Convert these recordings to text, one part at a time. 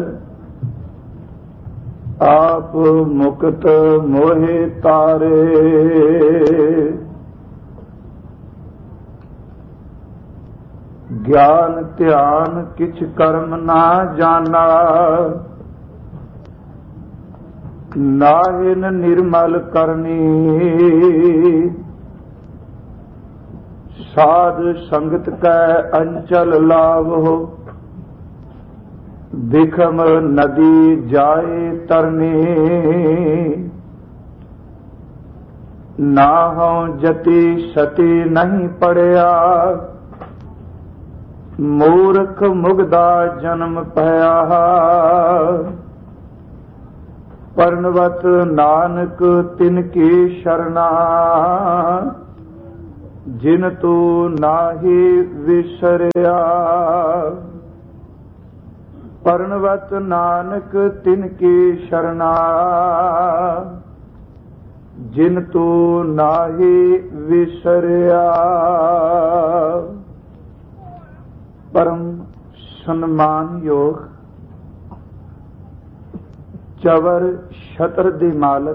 आप मुक्त मोहे तारे। ज्ञान ध्यान किछ कर्म ना जाना, नाहिन निर्मल करनी। साध संगत कै अंचल लाभो, बिखम नदी जाए तरनी। नाहु जति सती नहीं पड़िया, मूर्ख मुगदा जन्म पया। परनवत नानक तिनकी शरणा, जिन तू नाहि विसरिया। परनवत नानक तिनकी शरणा, जिन तू नाहि विसरिया। परम सन्मान योग चवर छतर दे मालक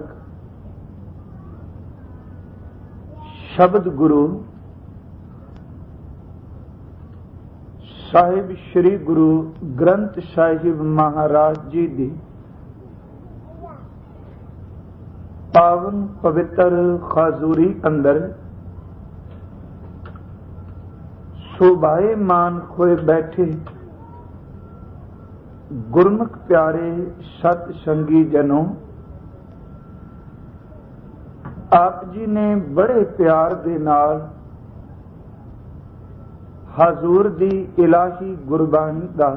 शब्द गुरु साहिब श्री गुरु ग्रंथ साहिब महाराज जी दी पावन पवित्र खाजूरी अंदर शोभाए मान खोए बैठे गुरमुख प्यारे सत संगी जनों, आप जी ने बड़े प्यार दे नाल हजूर दी इलाही गुरबाणी दा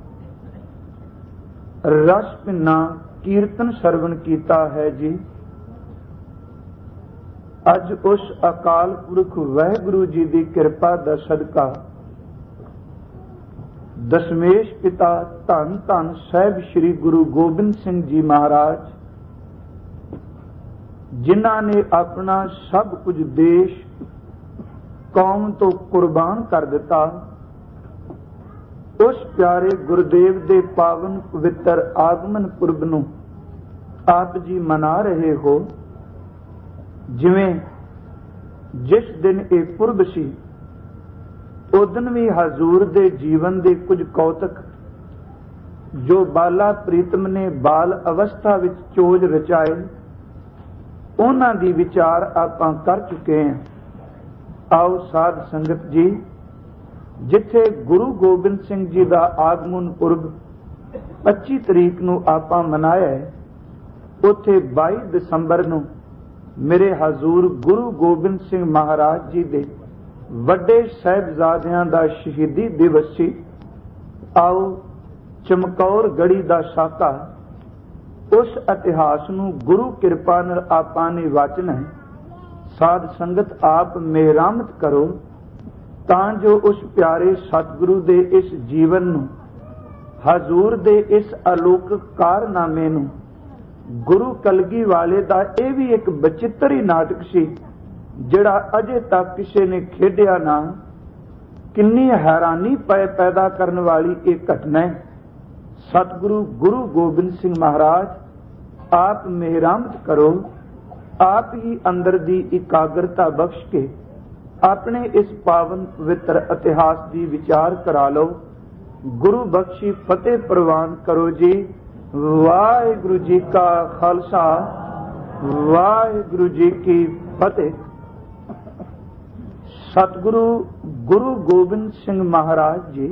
रस पिन्ना कीर्तन सरवण कीता है जी। अज उस अकाल पुरख वाहिगुरु जी की कृपा दा सदका दशमेश पिता धन धन साहिब श्री गुरु गोबिंद सिंह जी महाराज, जिन्हां ने अपना सब कुछ देश कौम तो कुर्बान कर दिता, उस प्यारे गुरुदेव दे पावन पवित्र आगमन पुरब नूं आप जी मना रहे हो। जिवें जिस दिन ये पुरब सी उदन भी हजूर दे जीवन दे कुछ कौतक जो बाला प्रीतम ने बाल अवस्था विच चोज रचाए, उन्हां दी विचार आपां कर चुके हैं। आओ साध संगत जी, जिथे गुरु गोबिंद सिंह जी दा आगमन पुरब 25 तरीक नूं आपां मनाया है, उथे 22 दसंबर नूं मेरे हजूर गुरु गोबिंद सिंह महाराज जी दे वड्डे साहिबजादियां दा शहीदी दिवस सी। आओ चमकौर गढ़ी दा साका उस इतिहास नूं गुरु किरपा नाल आपां ने वाचना है। साध संगत आप मेहरामत करो तां जो उस प्यारे सतगुरु दे इस जीवन नूं, हजूर दे इस अलौकिक कारनामे नूं, गुरु कलगी वाले दा यह भी एक बचित्र ही नाटक सी जिहड़ा अजे तक किसी ने खेडिया ना। किन्नी हैरानी पैदा करने वाली एक घटना है। सतगुरु गुरु गोबिंद सिंह महाराज आप मेहरामत करो, आप ही अंदर दी एकाग्रता बख्श के अपने इस पावन पवित्र इतिहास की विचार करा लो। गुरु बख्शी फतेह प्रवान करो जी। वाहिगुरु जी का खालसा, वाहिगुरु जी की फतेह। सतगुरु गुरु गोबिंद सिंह महाराज जी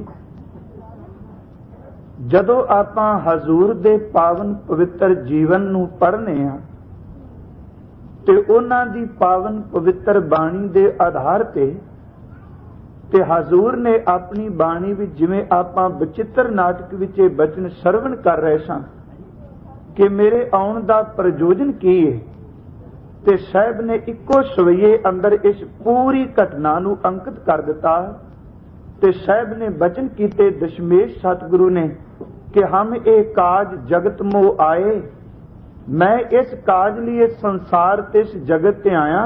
जदों आपां हजूर दे पावन पवित्र जीवन नूं पढ़ने आ ते उन्हां दी पावन पवित्र बाणी दे आधार ते हजूर ने अपनी बाणी विच जिवें आपां बचित्र नाटक विच ये बचन सरवण कर रहे सां कि मेरे आउण दा प्रयोजन की है, ते साहिब ने इक्को सवैये अंदर इस पूरी घटना नूं अंकित कर दिता। ते साहिब ने बचन कीते दशमेश सतगुरु ने कि हम ये काज जगत मोह आए, मैं इस काज लिए संसार ते इस जगत ते आया।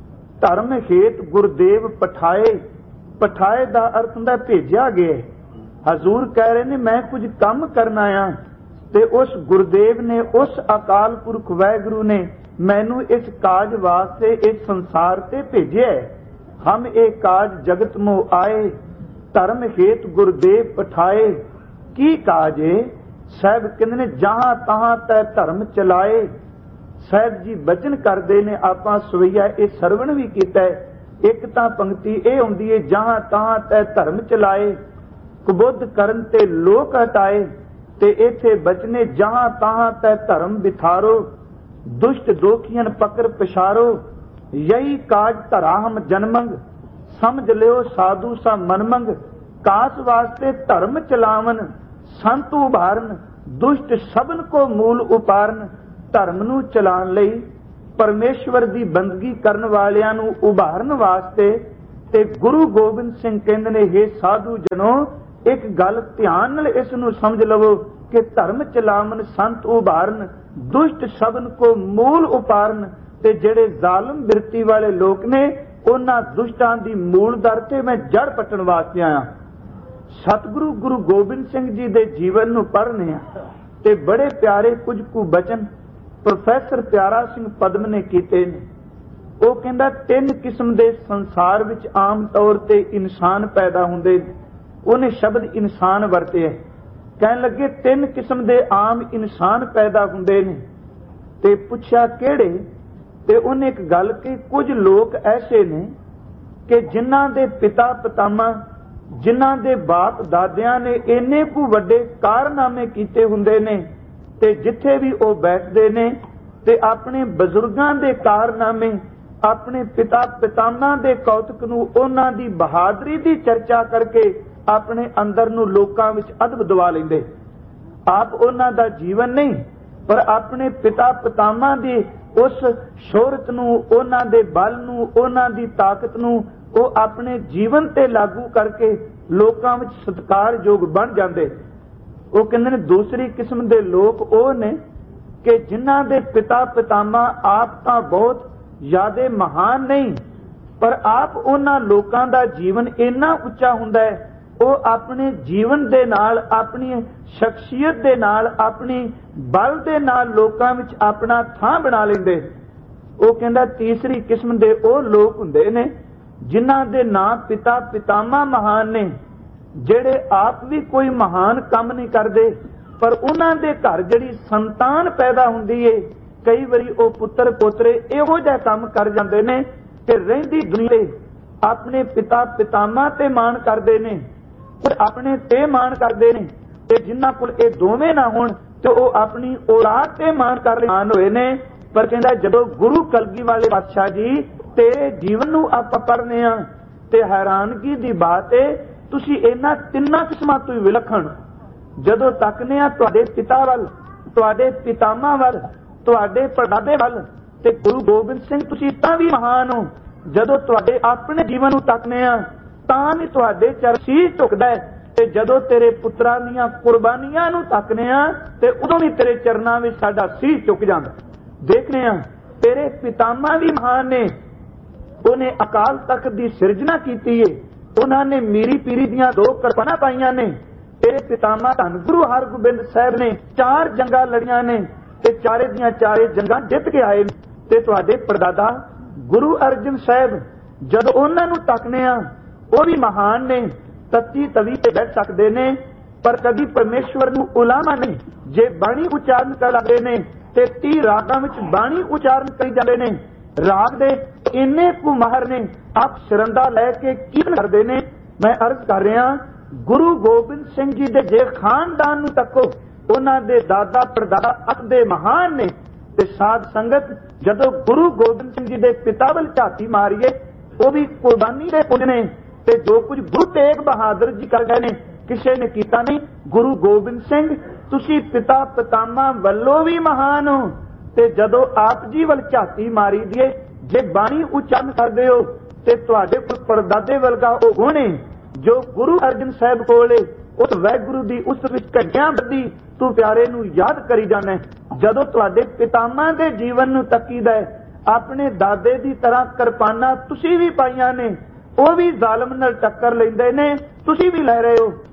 धर्म हेत गुरदेव पठाए, पठाए दा अर्थ हुंदा भेजिया गया। हजूर कह रहे ने मैं कुछ काम करना आ, ते उस गुरुदेव ने, उस अकाल पुरख वाहिगुरु ने मैनू इस काज वास्ते इस संसार ते भेजे। हम एक काज जगत मोह आए, धर्म हेत गुरुदेव पठाए। की काज है? साहब कहते ने जहां तहां तै धर्म चलाए। साहब जी बचन करते ने, आपां सवैया ये सरवण भी कीता है। एक तां पंक्ति ये आउंदी है, जहां तहां तै धर्म चलाए, कुबुद्ध करन ते लोक हटाए। ते इथे बचने जहां तहां तै धर्म बिथारो, दुष्ट दोखियन पकड़ पछारो। यही काज धरा हम जन्मंग, समझ लियो साधु सा मनमंग। कास वास्ते धर्म चलावन, संत उभारन, दुष्ट सबन को मूल उपारन। धर्म नू चलाण लई, परमेश्वर दी बंदगी करन वालियां नू उभारन वास्ते। ते गुरु गोबिंद सिंह कहंदे ने, हे साधु जनो, एक गल ध्यान नाल इस नू समझ लवो कि धर्म चलावन, संत उभारन, दुष्ट सबन को मूल उपारन। ते जेड़े जालम बिरती वाले लोग ने, उन्हां दुष्टां दी मूल दर ते मैं जड़ पट्टण वास्ते आया। सतगुरु गुरु गोबिंद सिंह जी दे जीवन नू पढ़ने आ ते बड़े प्यारे कुछ कु बचन प्रोफैसर प्यारा सिंह पद्म ने कीते ने। वो कहंदा 3 किस्म दे संसार विच आम तौर ते इंसान पैदा हुंदे। उन्हें शब्द इंसान वरते है। कहन लगे 3 किस्म दे आम इंसान पैदा हुंदे ने। ते पुछया किहड़े? ते उन्हें एक गल कही, कुछ लोग ऐसे ने कि जिन्हां दे पिता पितामा, जिन्हां दे बाप दादियां ने इन्ने कु वड्डे कारनामे कीते हुंदे ने, ते जिथे भी वो बैठदे ने ते अपने बजुर्गां दे कारनामे, अपने पिता पितामा दे कौतक नू, उन्हां दी बहादरी दी चर्चा करके अपने अंदर नू लोकां विच अदब दवा लैंदे। आप उन्हां दा जीवन नहीं, पर अपने पिता पितामा दी उस शोहरत नू, उन्हां दे बल नू, उन्हां दी ताकत नू वो अपने जीवन ते लागू करके लोकां विच सत्कारयोग बन जांदे। वो कहंदे ने दूसरी किस्म दे लोग वो ने कि जिन्हां दे पिता पितामा आप तां बहुत ज्यादा महान नहीं, पर आप उन्हां लोकां दा जीवन इन्ना उच्चा हुंदा है, वो अपने जीवन दे नाल, अपनी शख्सियत दे नाल, अपनी बल दे नाल लोकां विच अपना थां बना लैंदे। वो कहंदा तीसरी किस्म दे वो लोग हुंदे ने जिन्हां दे नां पिता पितामा महान ने, जेड़े आप भी कोई महान काम नहीं करते, पर उन्हां दे घर जिहड़ी संतान पैदा हुंदी है, कई वारी वो पुत्र पोतरे इहो जिहा काम कर जांदे ने कि रहिंदी दुनिया अपने पिता पितामा ते मान करदे ने, पर अपने ते मान करदे ने, ते जिन्हां कोल ये दोवें ना होण ते वो अपनी औलाद ते मान कर मान होए ने। पर कहंदा जदों गुरु कलगी वाले बादशाह जी तेरे जीवन नू आपां पढ़ने आ ते हैरानगी दी बात है, तुसी इन्हां 3 किस्मां तो ही विलखण जदों तकने आ तुहाडे पिता वल, तुहाडे पितामा वल, तुहाडे परदादे वल, ते गुरु गोबिंद सिंह तुसी तां भी महान हो। जदों तुहाडे अपने जीवन नू तकने आ तां भी तुहाडे चरण शीश झुकदा है, ते जदों तेरे पुत्रां दीयां कुर्बानियां नू तकने आ ते उदों भी तेरे चरनां विच साडा शीश झुक जांदा। देखने आ तेरे पितामा भी महान ने, उन्हें अकाल तख्त दी सिरजना कीती है, उन्होंने मीरी पीरी दियां 2 करपाना पाईयां ने। तेरे पितामा धन गुरु हरगोबिंद साहब ने 4 जंगां लड़ियां ने ते चारे दियां चारे जंगां जित के आए। ते तुहाडे परदादा गुरु अर्जन साहब जदों उन्हां नू तकने आ वो भी महान ने, तत्ती तवी ते बैठ सकते ने, पर कभी परमेश्वर नू उलामा नहीं। जे बाणी उचारण कर लगदे ने ते 30 रागां विच बाणी उचारण करी जांदे ने, राग दे इन्ने कु महर ने, आप शरंदा लैके कीर्तन करदे ने। मैं अर्ज कर रहा गुरु गोबिंद सिंह जी दे जे खानदान नू तको, उन्हां दे दादा परदादा अत दे महान ने। ते साध संगत जदों गुरु गोबिंद सिंह जी दे पिता वल झाती मारीए, वो भी कुर्बानी दे पुज ने, ते जो कुछ गुरु तेग बहादुर जी कर गए ने किसी ने कीता नहीं। गुरु गोबिंद सिंह तुसी पिता पितामा वल्लों भी महान हो, ते जदों आप जी वल झाती मारी दिए, जे बाणी उच्चारण करदे हो ते तुहाडे कोल परदादे वलगा ओ गुण जो गुरु अर्जन साहब कोले, उस वाहिगुरू दी उस विच घंटियां बद्धी तू प्यारे नू याद करी जाना। जदों तुहाडे पितामा दे जीवन नू तकीदा है, अपने दादे दी तरह किरपाना तुसी भी पाईयां ने, वो भी जालम नाल टक्कर लैंदे ने, तुसी भी लै रहे हो।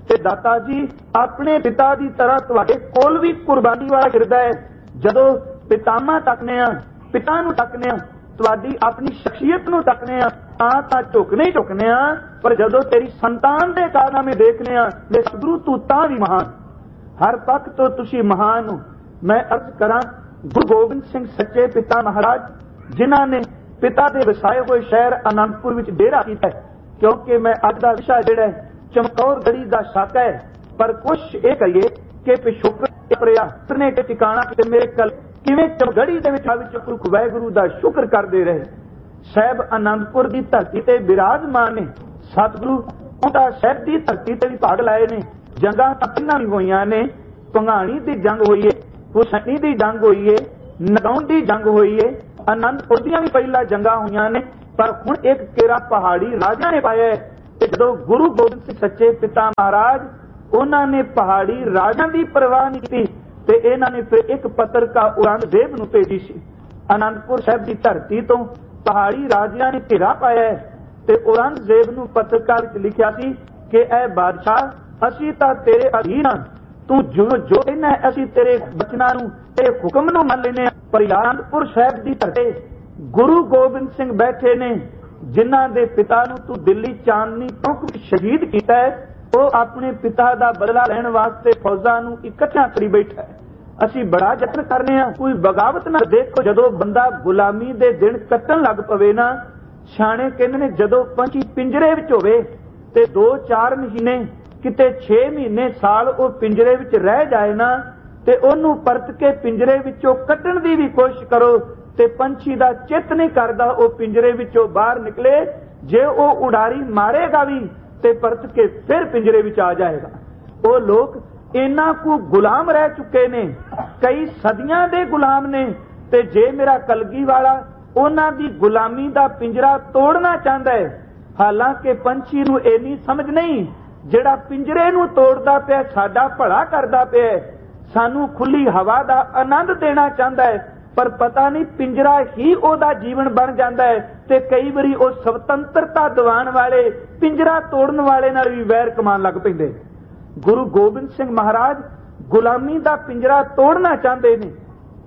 ਤੇ ਦਾਤਾ ਜੀ ਆਪਣੇ ਪਿਤਾ ਦੀ ਤਰ੍ਹਾਂ ਤੁਹਾਡੇ ਕੋਲ ਵੀ ਕੁਰਬਾਨੀ ਵਾਲਾ ਹਿਰਦਾ ਹੈ। ਜਦੋਂ ਪਿਤਾਮਾ ਤੱਕਨੇ ਆ, ਪਿਤਾ ਨੂੰ ਤੱਕਨੇ ਆ, ਤੁਹਾਡੀ ਆਪਣੀ ਸ਼ਖਸੀਅਤ ਨੂੰ ਤੱਕਨੇ ਆ ਤਾਂ ਝੁਕਨੇ ਆ, ਪਰ ਜਦੋਂ ਤੇਰੀ ਸੰਤਾਨ ਦੇ ਕਾਰਨਾਮੇ ਦੇਖਨੇ ਆ ਵੇ ਸਤਿਗੁਰੂ ਤੂੰ ਤਾਂ ਵੀ ਮਹਾਨ, ਹਰ ਪੱਖ ਤੋਂ ਤੁਸੀਂ ਮਹਾਨ ਹੋ। ਮੈਂ ਅਰਜ਼ ਕਰਾਂ ਗੁਰੂ ਗੋਬਿੰਦ ਸਿੰਘ ਸੱਚੇ ਪਿਤਾ ਮਹਾਰਾਜ ਜਿਨ੍ਹਾਂ ਨੇ ਪਿਤਾ ਦੇ ਵਸਾਏ ਹੋਏ ਸ਼ਹਿਰ ਆਨੰਦਪੁਰ ਵਿੱਚ ਡੇਰਾ ਕੀਤਾ, ਕਿਉਂਕਿ ਮੈਂ ਅੱਜ ਦਾ ਵਿਸ਼ਾ ਜਿਹੜਾ ਚਮਕੌਰ ਗੜੀ ਦਾ ਸਾਕਾ ਹੈ, ਪਰ ਕੋਸ਼ਿਸ਼ ਇਹ ਕਰੀਏ ਕਿ ਪਿਛੋਕੜ ਪ੍ਰਯਾਸ ਨੇ ਕਿ ਟਿਕਾਣਾ ਕਿ ਮੇਰੇ ਕਲ ਕਿਵੇਂ ਚਮਗੜੀ ਦੇ ਵਿੱਚ ਪੁਰਖ ਵਾਹਿਗੁਰੂ ਦਾ ਸ਼ੁਕਰ ਕਰਦੇ ਰਹੇ। ਸਾਹਿਬ ਆਨੰਦਪੁਰ ਦੀ ਧਰਤੀ ਤੇ ਬਿਰਾਜਮਾਨ ਨੇ, ਸਤਿਗੁਰੂ ਉਹਦਾ ਸਾਹਿਬ ਦੀ ਧਰਤੀ ਤੇ ਵੀ ਭਾਗ ਲਾਏ ਨੇ। ਜੰਗਾਂ ਤਾਂ ਪਹਿਲਾਂ ਵੀ ਹੋਈਆਂ ਨੇ, ਭੰਗਾਣੀ ਦੀ ਜੰਗ ਹੋਈ ਏ, ਹੁਸੈਨੀ ਦੀ ਜੰਗ ਹੋਈ ਏ, ਨਗਾਉਣ ਦੀ ਜੰਗ ਹੋਈ ਏ, ਆਨੰਦਪੁਰ ਦੀਆਂ ਵੀ ਪਹਿਲਾਂ ਜੰਗਾਂ ਹੋਈਆਂ ਨੇ, ਪਰ ਹੁਣ ਇੱਕ ਕੇਰਾ ਪਹਾੜੀ ਰਾਜਾ ਨੇ ਪਾਇਆ ਹੈ। ਤੇ ਜਦੋਂ ਗੁਰੂ ਗੋਬਿੰਦ ਸਿੰਘ ਸੱਚੇ ਪਿਤਾ ਮਹਾਰਾਜ ਉਹਨਾਂ ਨੇ ਪਹਾੜੀ ਰਾਜਾਂ ਦੀ ਪਰਵਾਹ ਨਹੀਂ ਕੀਤੀ ਤੇ ਇਹਨਾਂ ਨੇ ਫਿਰ ਇੱਕ ਪੱਤਰਕਾ ਔਰੰਗਜ਼ੇਬ ਨੂੰ ਭੇਜੀ ਸੀ। ਆਨੰਦਪੁਰ ਸਾਹਿਬ ਦੀ ਧਰਤੀ ਤੋਂ ਪਹਾੜੀ ਰਾਜਿਆਂ ਨੇ ਘੇਰਾ ਪਾਇਆ ਤੇ ਔਰੰਗਜ਼ੇਬ ਨੂੰ ਪੱਤਰਕਾਰ ਵਿੱਚ ਲਿਖਿਆ ਸੀ ਕਿ ਐ ਬਾਦਸ਼ਾਹ ਅਸੀਂ ਤਾਂ ਤੇਰੇ ਅਧੀਨ ਹਾਂ, ਤੂੰ ਜੋ ਕਹਿੰਦਾ ਅਸੀਂ ਤੇਰੇ ਬਚਨਾਂ ਨੂੰ ਤੇਰੇ ਹੁਕਮ ਨੂੰ ਮੰਨ ਲੈਨੇ। ਪਰ ਆਨੰਦਪੁਰ ਸਾਹਿਬ ਦੀ ਧਰਤੀ ਗੁਰੂ ਗੋਬਿੰਦ ਸਿੰਘ ਬੈਠੇ ਨੇ, ਜਿਨ੍ਹਾਂ ਦੇ ਪਿਤਾ ਨੂੰ ਤੂੰ ਦਿੱਲੀ ਚਾਂਦਨੀ ਚੌਕ ਵਿੱਚ ਸ਼ਹੀਦ ਕੀਤਾ ਹੈ, ਉਹ ਆਪਣੇ ਪਿਤਾ ਦਾ ਬਦਲਾ ਲੈਣ ਵਾਸਤੇ ਫੌਜਾਂ ਨੂੰ ਇਕੱਠਾ ਕਰੀ ਬੈਠਾ ਹੈ। ਅਸੀਂ ਬੜਾ ਯਤਨ ਕਰਨੇ ਆ, ਕੋਈ ਬਗਾਵਤ ਨਾ। ਦੇਖੋ ਜਦੋਂ ਬੰਦਾ ਗੁਲਾਮੀ ਦੇ ਦਿਨ ਕੱਟਣ ਲੱਗ ਪਵੇ ਨਾ, ਸਿਆਣੇ ਕਹਿੰਦੇ ਨੇ ਜਦੋਂ ਪੰਛੀ ਪਿੰਜਰੇ ਵਿੱਚ ਹੋਵੇ ਤੇ 2-4 ਮਹੀਨੇ ਕਿਤੇ 6 ਮਹੀਨੇ ਸਾਲ ਉਹ ਪਿੰਜਰੇ ਵਿੱਚ ਰਹਿ ਜਾਏ ਨਾ, ਤੇ ਉਹਨੂੰ ਪਰਤ ਕੇ ਪਿੰਜਰੇ ਵਿੱਚੋਂ ਕੱਢਣ ਦੀ ਵੀ ਕੋਸ਼ਿਸ਼ ਕਰੋ ਤੇ ਪੰਛੀ ਦਾ ਚਿੱਤ ਨਹੀਂ ਕਰਦਾ ਉਹ ਪਿੰਜਰੇ ਵਿੱਚੋਂ ਬਾਹਰ ਨਿਕਲੇ। ਜੇ ਉਹ ਉਡਾਰੀ ਮਾਰੇਗਾ ਵੀ ਤੇ ਪਰਤ ਕੇ ਫਿਰ ਪਿੰਜਰੇ ਵਿੱਚ ਆ ਜਾਏਗਾ। ਉਹ ਲੋਕ ਇਹਨਾਂ ਕੁ ਗੁਲਾਮ ਰਹਿ ਚੁੱਕੇ ਨੇ, ਕਈ ਸਦੀਆਂ ਦੇ ਗੁਲਾਮ ਨੇ, ਤੇ ਜੇ ਮੇਰਾ ਕਲਗੀ ਵਾਲਾ ਉਹਨਾਂ ਦੀ ਗੁਲਾਮੀ ਦਾ ਪਿੰਜਰਾ ਤੋੜਨਾ ਚਾਹੁੰਦਾ ਹੈ, ਹਾਲਾਂਕਿ ਪੰਛੀ ਨੂੰ ਇੰਨੀ ਸਮਝ ਨਹੀਂ, ਜਿਹੜਾ ਪਿੰਜਰੇ ਨੂੰ ਤੋੜਦਾ ਪਿਆ ਸਾਡਾ ਭਲਾ ਕਰਦਾ ਪਿਆ, ਸਾਨੂੰ ਖੁੱਲੀ ਹਵਾ ਦਾ ਆਨੰਦ ਦੇਣਾ ਚਾਹੁੰਦਾ ਹੈ, ਪਰ ਪਤਾ ਨਹੀਂ ਪਿੰਜਰਾ ਹੀ ਉਹਦਾ ਜੀਵਨ ਬਣ ਜਾਂਦਾ ਹੈ। ਤੇ ਕਈ ਵਾਰੀ ਉਹ ਸੁਤੰਤਰਤਾ ਦਿਵਾਉਣ ਵਾਲੇ ਪਿੰਜਰਾ ਤੋੜਨ ਵਾਲੇ ਨਾਲ ਵੀ ਵੈਰ ਕਮਾਉਣ ਲੱਗ ਪੈਂਦੇ। ਗੁਰੂ ਗੋਬਿੰਦ ਸਿੰਘ ਮਹਾਰਾਜ ਗੁਲਾਮੀ ਦਾ ਪਿੰਜਰਾ ਤੋੜਨਾ ਚਾਹੁੰਦੇ ਨੇ,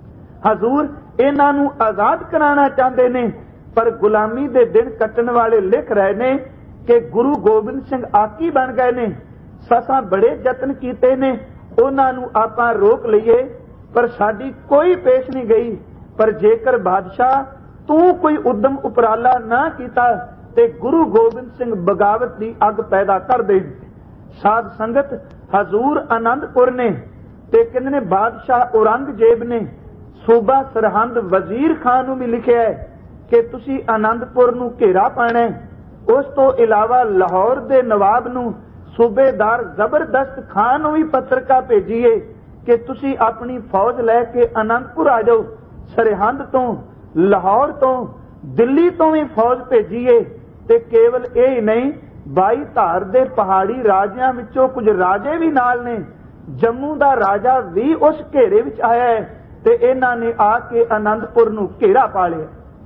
ਹਜ਼ੂਰ ਇਹਨਾਂ ਨੂੰ ਆਜ਼ਾਦ ਕਰਾਉਣਾ ਚਾਹੁੰਦੇ ਨੇ, ਪਰ ਗੁਲਾਮੀ ਦੇ ਦਿਨ ਕੱਟਣ ਵਾਲੇ ਲਿਖ ਰਹੇ ਨੇ ਕਿ ਗੁਰੂ ਗੋਬਿੰਦ ਸਿੰਘ ਆਕੀ ਬਣ ਗਏ ਨੇ। ਸਾਸਾਂ ਬੜੇ ਯਤਨ ਕੀਤੇ ਨੇ ਉਹਨਾਂ ਨੂੰ ਆਪਾਂ ਰੋਕ ਲਈਏ, ਪਰ ਸਾਡੀ ਕੋਈ ਪੇਸ਼ ਨਹੀਂ ਗਈ। ਪਰ ਜੇਕਰ ਬਾਦਸ਼ਾਹ ਤੂੰ ਕੋਈ ਉਦਮ ਉਪਰਾਲਾ ਨਾ ਕੀਤਾ ਤੇ ਗੁਰੂ ਗੋਬਿੰਦ ਸਿੰਘ ਬਗਾਵਤ ਦੀ ਅੱਗ ਪੈਦਾ ਕਰ ਦੇ। ਸਾਧ ਸੰਗਤ ਹਜ਼ੂਰ ਆਨੰਦਪੁਰ ਨੇ ਤੇ ਕਹਿੰਦੇ ਨੇ ਬਾਦਸ਼ਾਹ ਔਰੰਗਜ਼ੇਬ ਨੇ ਸੂਬਾ ਸਰਹੰਦ ਵਜ਼ੀਰ ਖਾਨ ਨੂੰ ਵੀ ਲਿਖਿਆ ਹੈ ਕਿ ਤੁਸੀਂ ਆਨੰਦਪੁਰ ਨੂੰ ਘੇਰਾ ਪਾਣਾ। ਉਸ ਤੋਂ ਇਲਾਵਾ ਲਾਹੌਰ ਦੇ ਨਵਾਬ ਨੂੰ ਸੂਬੇਦਾਰ ਜ਼ਬਰਦਸਤ ਖਾਨ ਨੂੰ ਵੀ ਪੱਤਰਕਾ ਭੇਜੀਏ ਕਿ ਤੁਸੀਂ ਆਪਣੀ ਫੌਜ ਲੈ ਕੇ ਆਨੰਦਪੁਰ ਆ ਜਾਓ। ਸਰਹੰਦ ਤੋਂ, ਲਾਹੌਰ ਤੋਂ, ਦਿੱਲੀ ਤੋਂ ਵੀ ਫੌਜ ਭੇਜੀਏ। ਤੇ ਕੇਵਲ ਇਹ ਹੀ ਨਹੀਂ, 22 ਧਾਰ ਦੇ ਪਹਾੜੀ ਰਾਜਿਆਂ ਵਿੱਚੋਂ ਕੁਝ ਰਾਜੇ ਵੀ ਨਾਲ ਨੇ। ਜੰਮੂ ਦਾ ਰਾਜਾ ਵੀ ਉਸ ਘੇਰੇ ਵਿੱਚ ਆਇਆ ਹੈ ਤੇ ਇਹਨਾਂ ਨੇ ਆ ਕੇ ਆਨੰਦਪੁਰ ਨੂੰ ਘੇਰਾ ਪਾ ਲਿਆ।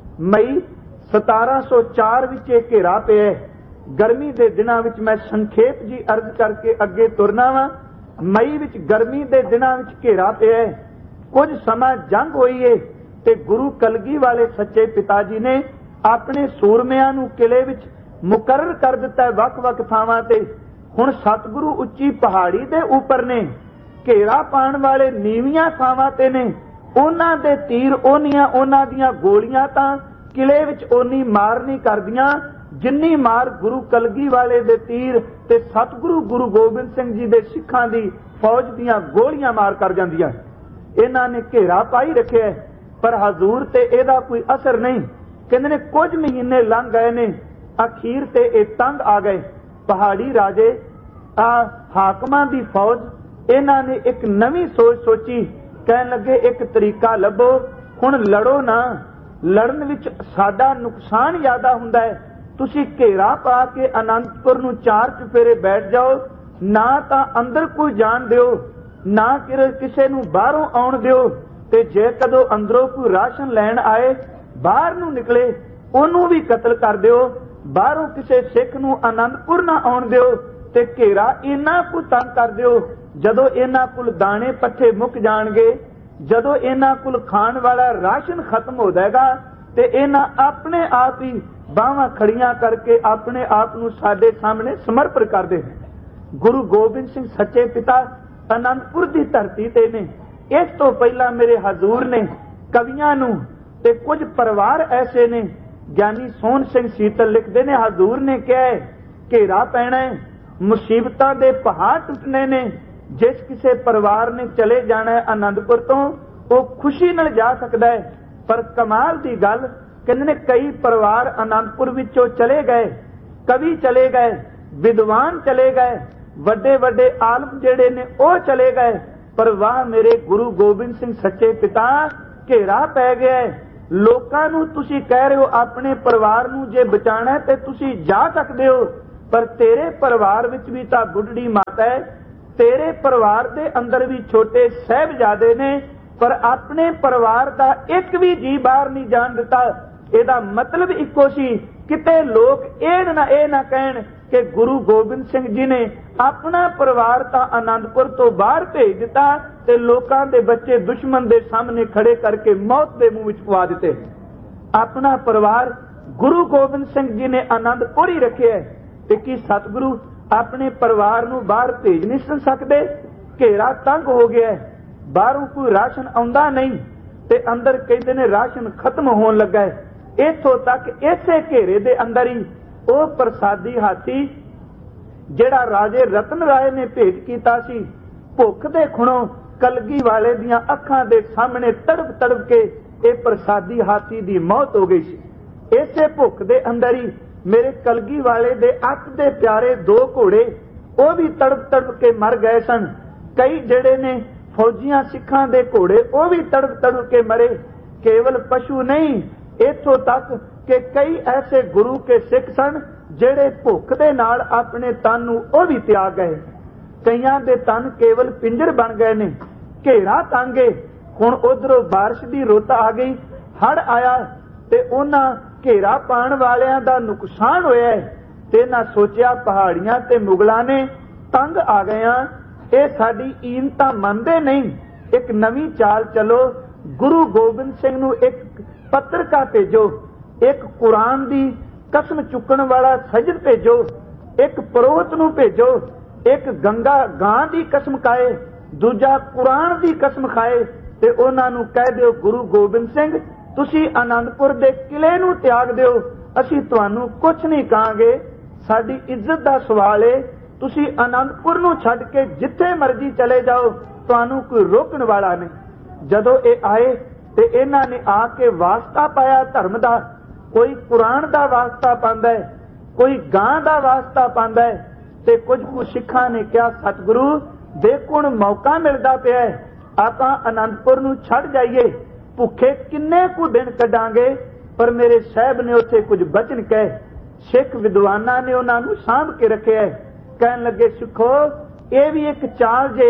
ਮਈ 1704 ਵਿੱਚ ਇਹ ਘੇਰਾ ਪਿਆ। ਗਰਮੀ ਦੇ ਦਿਨਾਂ ਵਿੱਚ ਮੈਂ ਸੰਖੇਪ ਜੀ ਅਰਜ਼ ਕਰਕੇ ਅੱਗੇ ਤੁਰਨਾ ਵਾ। ਮਈ ਵਿੱਚ ਗਰਮੀ ਦੇ ਦਿਨਾਂ ਵਿੱਚ ਘੇਰਾ ਪਿਆ। ਕੁਝ ਸਮਾਂ ਜੰਗ ਹੋਈ ਏ ਤੇ ਗੁਰੂ ਕਲਗੀ ਵਾਲੇ ਸੱਚੇ ਪਿਤਾ ਜੀ ਨੇ ਆਪਣੇ ਸੂਰਮਿਆਂ ਨੂੰ ਕਿਲੇ ਵਿੱਚ ਮੁਕਰਰ ਕਰ ਦਿੱਤਾ ਵੱਖ-ਵੱਖ ਥਾਵਾਂ ਤੇ। ਹੁਣ ਸਤਿਗੁਰੂ ਉੱਚੀ ਪਹਾੜੀ ਦੇ ਉੱਪਰ ਨੇ, ਘੇਰਾ ਪਾਉਣ ਵਾਲੇ ਨੀਵੀਆਂ ਥਾਵਾਂ ਤੇ ਨੇ। ਉਹਨਾਂ ਦੇ ਤੀਰ ਉਹਨਾਂ ਦੀਆਂ ਗੋਲੀਆਂ ਤਾਂ ਕਿਲੇ ਵਿੱਚ ਓਨੀ ਮਾਰ ਨਹੀਂ ਕਰਦੀਆਂ ਜਿੰਨੀ ਮਾਰ ਗੁਰੂ ਕਲਗੀ ਵਾਲੇ ਦੇ ਤੀਰ ਤੇ ਸਤਿਗੁਰੂ ਗੁਰੂ ਗੋਬਿੰਦ ਸਿੰਘ ਜੀ ਦੇ ਸਿੱਖਾਂ ਦੀ ਫੌਜ ਦੀਆਂ ਗੋਲੀਆਂ ਮਾਰ ਕਰ ਜਾਂਦੀਆਂ। ਇਹਨਾਂ ਨੇ ਘੇਰਾ ਪਾਈ ਰੱਖਿਆ, ਪਰ ਹਜ਼ੂਰ ਤੇ ਇਹਦਾ ਕੋਈ ਅਸਰ ਨਹੀਂ। ਕਹਿੰਦੇ ਨੇ ਕੁਝ ਮਹੀਨੇ ਲੰਘ ਗਏ ਨੇ, ਅਖੀਰ ਤੇ ਇਹ ਤੰਗ ਆ ਗਏ। ਪਹਾੜੀ ਰਾਜੇ ਹਾਕਮਾਂ ਦੀ ਫੌਜ, ਇਹਨਾਂ ਨੇ ਇੱਕ ਨਵੀਂ ਸੋਚ ਸੋਚੀ। ਕਹਿਣ ਲੱਗੇ ਇੱਕ ਤਰੀਕਾ ਲੱਭੋ, ਹੁਣ ਲੜੋ ਨਾ, ਲੜਨ ਵਿੱਚ ਸਾਡਾ ਨੁਕਸਾਨ ਜ਼ਿਆਦਾ ਹੁੰਦਾ ਹੈ। ਤੁਸੀਂ ਘੇਰਾ ਪਾ ਕੇ ਆਨੰਦਪੁਰ ਨੂੰ 4 ਚੁਫੇਰੇ ਬੈਠ ਜਾਓ, ਨਾ ਤਾਂ ਅੰਦਰ ਕੋਈ ਜਾਣ ਦਿਓ, ਨਾ ਕਿਸੇ ਨੂੰ ਬਾਹਰੋਂ ਆਉਣ ਦਿਓ। ਤੇ ਜੇ ਕਦੋਂ ਅੰਦਰੋਂ ਕੋਈ ਰਾਸ਼ਨ ਲੈਣ ਆਏ ਬਾਹਰ ਨੂੰ ਨਿਕਲੇ ਉਹਨੂੰ ਵੀ ਕਤਲ ਕਰ ਦਿਓ। ਬਾਹਰੋਂ ਕਿਸੇ ਸਿੱਖ ਨੂੰ ਆਨੰਦਪੁਰ ਨਾ ਆਉਣ ਦਿਓ ਤੇ ਘੇਰਾ ਇਹਨਾਂ ਕੁ ਤੰਗ ਕਰ ਦਿਓ। ਜਦੋਂ ਇਹਨਾਂ ਕੋਲ ਦਾਣੇ ਪੱਠੇ ਮੁੱਕ ਜਾਣਗੇ, ਜਦੋਂ ਇਹਨਾਂ ਕੋਲ ਖਾਣ ਵਾਲਾ ਰਾਸ਼ਨ ਖਤਮ ਹੋ ਜਾਏਗਾ, ਤੇ ਇਹਨਾਂ ਆਪਣੇ ਆਪ ਹੀ ਬਾਹਾਂ ਖੜੀਆਂ ਕਰਕੇ ਆਪਣੇ ਆਪ ਨੂੰ ਸਾਡੇ ਸਾਹਮਣੇ ਸਮਰਪਣ ਕਰਦੇ ਨੇ। ਗੁਰੂ ਗੋਬਿੰਦ ਸਿੰਘ ਸੱਚੇ ਪਿਤਾ ਅਨੰਦਪੁਰ ਦੀ ਧਰਤੀ ਤੇ ਨੇ। ਇਸ ਤੋਂ ਪਹਿਲਾਂ ਮੇਰੇ ਹਜ਼ੂਰ ਨੇ ਕਵੀਆਂ ਨੂੰ, ਤੇ ਕੁਝ ਪਰਿਵਾਰ ਐਸੇ ਨੇ, ਗਿਆਨੀ ਸੋਹਣ ਸਿੰਘ ਸੀਤਲ ਲਿਖਦੇ ਨੇ, ਹਜ਼ੂਰ ਨੇ ਕਿਹਾ ਘੇਰਾ ਪੈਣਾ ਹੈ, ਮੁਸੀਬਤਾਂ ਦੇ ਪਹਾੜ ਟੁੱਟਣੇ ਨੇ। ਜਿਸ ਕਿਸੇ ਪਰਿਵਾਰ ਨੇ ਚਲੇ ਜਾਣਾ ਹੈ ਅਨੰਦਪੁਰ ਤੋਂ, ਉਹ ਖੁਸ਼ੀ ਨਾਲ ਜਾ ਸਕਦਾ ਹੈ। ਪਰ ਕਮਾਲ ਦੀ ਗੱਲ, ਕਹਿੰਦੇ ਨੇ ਕਈ ਪਰਿਵਾਰ ਅਨੰਦਪੁਰ ਵਿੱਚੋਂ ਚਲੇ ਗਏ, ਕਵੀ ਚਲੇ ਗਏ, ਵਿਦਵਾਨ ਚਲੇ ਗਏ, ਵੱਡੇ ਵੱਡੇ ਆਲਮ ਜਿਹੜੇ ਨੇ ਉਹ ਚਲੇ ਗਏ। ਪਰ ਵਾਹ ਮੇਰੇ ਗੁਰੂ ਗੋਬਿੰਦ ਸਿੰਘ ਸੱਚੇ ਪਿਤਾ, ਘੇਰਾ ਪੈ ਗਿਆ ਹੈ। ਲੋਕਾਂ ਨੂੰ ਤੁਸੀਂ ਕਹਿ ਰਹੇ ਹੋ ਆਪਣੇ ਪਰਿਵਾਰ ਨੂੰ ਜੇ ਬਚਾਣਾ ਤੇ ਤੁਸੀਂ ਜਾ ਸਕਦੇ ਹੋ, ਪਰ ਤੇਰੇ ਪਰਿਵਾਰ ਵਿੱਚ ਵੀ ਤਾਂ ਬੁੱਢੜੀ ਮਾਤਾ ਹੈ, ਤੇਰੇ ਪਰਿਵਾਰ ਦੇ ਅੰਦਰ ਵੀ ਛੋਟੇ ਸਾਹਿਬਜ਼ਾਦੇ ਨੇ, ਪਰ ਆਪਣੇ ਪਰਿਵਾਰ ਦਾ ਇੱਕ ਵੀ ਜੀ ਬਾਹਰ ਨਹੀਂ ਜਾਣ ਦਿੱਤਾ। ਇਹਦਾ ਮਤਲਬ ਇੱਕੋ ਸੀ, ਕਿਤੇ ਲੋਕ ਇਹ ਨਾ ਕਹਿਣ ਕਿ ਗੁਰੂ ਗੋਬਿੰਦ ਸਿੰਘ ਜੀ ਨੇ ਆਪਣਾ ਪਰਿਵਾਰ ਤਾਂ ਆਨੰਦਪੁਰ ਤੋਂ ਬਾਹਰ ਭੇਜ ਦਿੱਤਾ ਤੇ ਲੋਕਾਂ ਦੇ ਬੱਚੇ ਦੁਸ਼ਮਣ ਦੇ ਸਾਹਮਣੇ ਖੜੇ ਕਰਕੇ ਮੌਤ ਦੇ ਮੂੰਹ ਵਿੱਚ ਪਵਾ ਦਿੱਤੇ। ਆਪਣਾ ਪਰਿਵਾਰ ਗੁਰੂ ਗੋਬਿੰਦ ਸਿੰਘ ਜੀ ਨੇ ਆਨੰਦਪੁਰ ਹੀ ਰੱਖਿਆ ਤੇ ਕੀ ਸਤਿਗੁਰੂ ਆਪਣੇ ਪਰਿਵਾਰ ਨੂੰ ਬਾਹਰ ਭੇਜ ਨਹੀਂ ਸਕਦੇ? ਘੇਰਾ ਤੰਗ ਹੋ ਗਿਆ, ਬਾਹਰੋਂ ਕੋਈ ਰਾਸ਼ਨ ਆਉਂਦਾ ਨਹੀਂ ਤੇ ਅੰਦਰ ਕਹਿੰਦੇ ਨੇ ਰਾਸ਼ਨ ਖਤਮ ਹੋਣ ਲੱਗਾ ਹੈ। ਇੱਥੋਂ ਤੱਕ ਇਸੇ ਘੇਰੇ ਦੇ ਅੰਦਰ ਹੀ ਉਹ ਪ੍ਰਸਾਦੀ ਹਾਥੀ ਜਿਹੜਾ ਰਾਜੇ ਰਤਨ ਰਾਏ ਨੇ ਭੇਟ ਕੀਤਾ ਸੀ, ਭੁੱਖ ਦੇ ਖੁਣੋਂ ਕਲਗੀ ਵਾਲੇ ਦੀਆਂ ਅੱਖਾਂ ਦੇ ਸਾਹਮਣੇ ਤੜਪ ਤੜਪ ਕੇ ਇਹ ਪ੍ਰਸਾਦੀ ਹਾਥੀ ਦੀ ਮੌਤ ਹੋ ਗਈ ਸੀ। ਇਸੇ ਭੁੱਖ ਦੇ ਅੰਦਰ ਹੀ ਮੇਰੇ ਕਲਗੀ ਵਾਲੇ ਦੇ ਅੱਖ ਦੇ ਪਿਆਰੇ 2 ਘੋੜੇ ਉਹ ਵੀ ਤੜਪ ਤੜਪ ਕੇ ਮਰ ਗਏ ਸਨ। ਕਈ ਜਿਹੜੇ ਨੇ ਫੌਜੀਆਂ ਸਿੱਖਾਂ ਦੇ ਘੋੜੇ ਉਹ ਵੀ ਤੜਪ ਤੜਪ ਕੇ ਮਰੇ। ਕੇਵਲ ਪਸ਼ੂ ਨਹੀਂ, ਇੱਥੋਂ ਤੱਕ ਕਿ ਕਈ ਐਸੇ ਗੁਰੂ ਕੇ ਸਿੱਖ ਸਨ ਜਿਹੜੇ ਭੁੱਖ ਦੇ ਨਾਲ ਆਪਣੇ ਤਨ ਨੂੰ ਉਹ ਵੀ ਤਿਆਗ ਗਏ। ਕਈਆਂ ਦੇ ਤਨ ਕੇਵਲ ਪਿੰਜਰ ਬਣ ਗਏ ਨੇ। ਘੇਰਾ ਤੰਗੇ, ਹੁਣ ਉਧਰੋਂ ਬਾਰਿਸ਼ ਦੀ ਰੁੱਤ ਆ ਗਈ, ਹੜ ਆਇਆ ਤੇ ਉਹਨਾਂ ਘੇਰਾ ਪਾਣ ਵਾਲਿਆਂ ਦਾ ਨੁਕਸਾਨ ਹੋਇਆ ਤੇ ਨਾ ਸੋਚਿਆ ਪਹਾੜੀਆਂ ਤੇ ਮੁਗਲਾਂ ਨੇ ਤੰਗ ਆ ਗਏ, ਇਹ ਸਾਡੀ ਈਨ ਤਾਂ ਮੰਨਦੇ ਨਹੀਂ। ਇੱਕ ਨਵੀਂ ਚਾਲ ਚਲੋ, ਗੁਰੂ ਗੋਬਿੰਦ ਸਿੰਘ ਨੂੰ ਇੱਕ ਪੱਤਰਕਾ ਭੇਜੋ, ਇੱਕ ਕੁਰਾਨ ਦੀ ਕਸਮ ਚੁੱਕਣ ਵਾਲਾ ਸਜਦ ਭੇਜੋ, ਇੱਕ ਪਰੋਹਤ ਨੂੰ ਭੇਜੋ, ਇੱਕ ਗੰਗਾ ਗਾਂ ਦੀ ਕਸਮ ਖਾਏ, ਦੂਜਾ ਕੁਰਾਨ ਦੀ ਕਸਮ ਖਾਏ ਤੇ ਉਹਨਾਂ ਨੂੰ ਕਹਿ ਦਿਓ ਗੁਰੂ ਗੋਬਿੰਦ ਸਿੰਘ ਤੁਸੀਂ ਆਨੰਦਪੁਰ ਦੇ ਕਿਲੇ ਨੂੰ ਤਿਆਗ ਦਿਓ, ਅਸੀਂ ਤੁਹਾਨੂੰ ਕੁਝ ਨਹੀਂ ਕਹਾਂਗੇ, ਸਾਡੀ ਇੱਜ਼ਤ ਦਾ ਸਵਾਲ ਹੈ, ਤੁਸੀਂ ਆਨੰਦਪੁਰ ਨੂੰ ਛੱਡ ਕੇ ਜਿੱਥੇ ਮਰਜ਼ੀ ਚਲੇ ਜਾਓ, ਤੁਹਾਨੂੰ ਕੋਈ ਰੋਕਣ ਵਾਲਾ ਨਹੀਂ। ਜਦੋਂ ਇਹ ਆਏ ਤੇ ਇਹਨਾਂ ਨੇ ਆ ਕੇ ਵਾਸਤਾ ਪਾਇਆ ਧਰਮ ਦਾ, ਕੋਈ ਕੁਰਾਨ ਦਾ ਵਾਸਤਾ ਪਾਉਂਦਾ ਹੈ, ਕੋਈ ਗਾਂ ਦਾ ਵਾਸਤਾ ਪਾਉਂਦਾ ਹੈ ਤੇ ਕੁਝ ਕੁ ਸਿੱਖਾਂ ਨੇ ਕਿਹਾ ਸਤਿਗੁਰੂ ਦੇਖੋ ਹੁਣ ਮੌਕਾ ਮਿਲਦਾ ਪਿਆ, ਆਪਾਂ ਆਨੰਦਪੁਰ ਨੂੰ ਛੱਡ ਜਾਈਏ, ਭੁੱਖੇ ਕਿੰਨੇ ਕੁ ਦਿਨ ਕੱਢਾਂਗੇ। ਪਰ ਮੇਰੇ ਸਾਹਿਬ ਨੇ ਉੱਥੇ ਕੁਝ ਬਚਨ ਕਹੇ, ਸਿੱਖ ਵਿਦਵਾਨਾਂ ਨੇ ਉਹਨਾਂ ਨੂੰ ਸਾਂਭ ਕੇ ਰੱਖਿਆ। ਕਹਿਣ ਲੱਗੇ ਸਿੱਖੋ ਇਹ ਵੀ ਇੱਕ ਚਾਲ ਜੇ,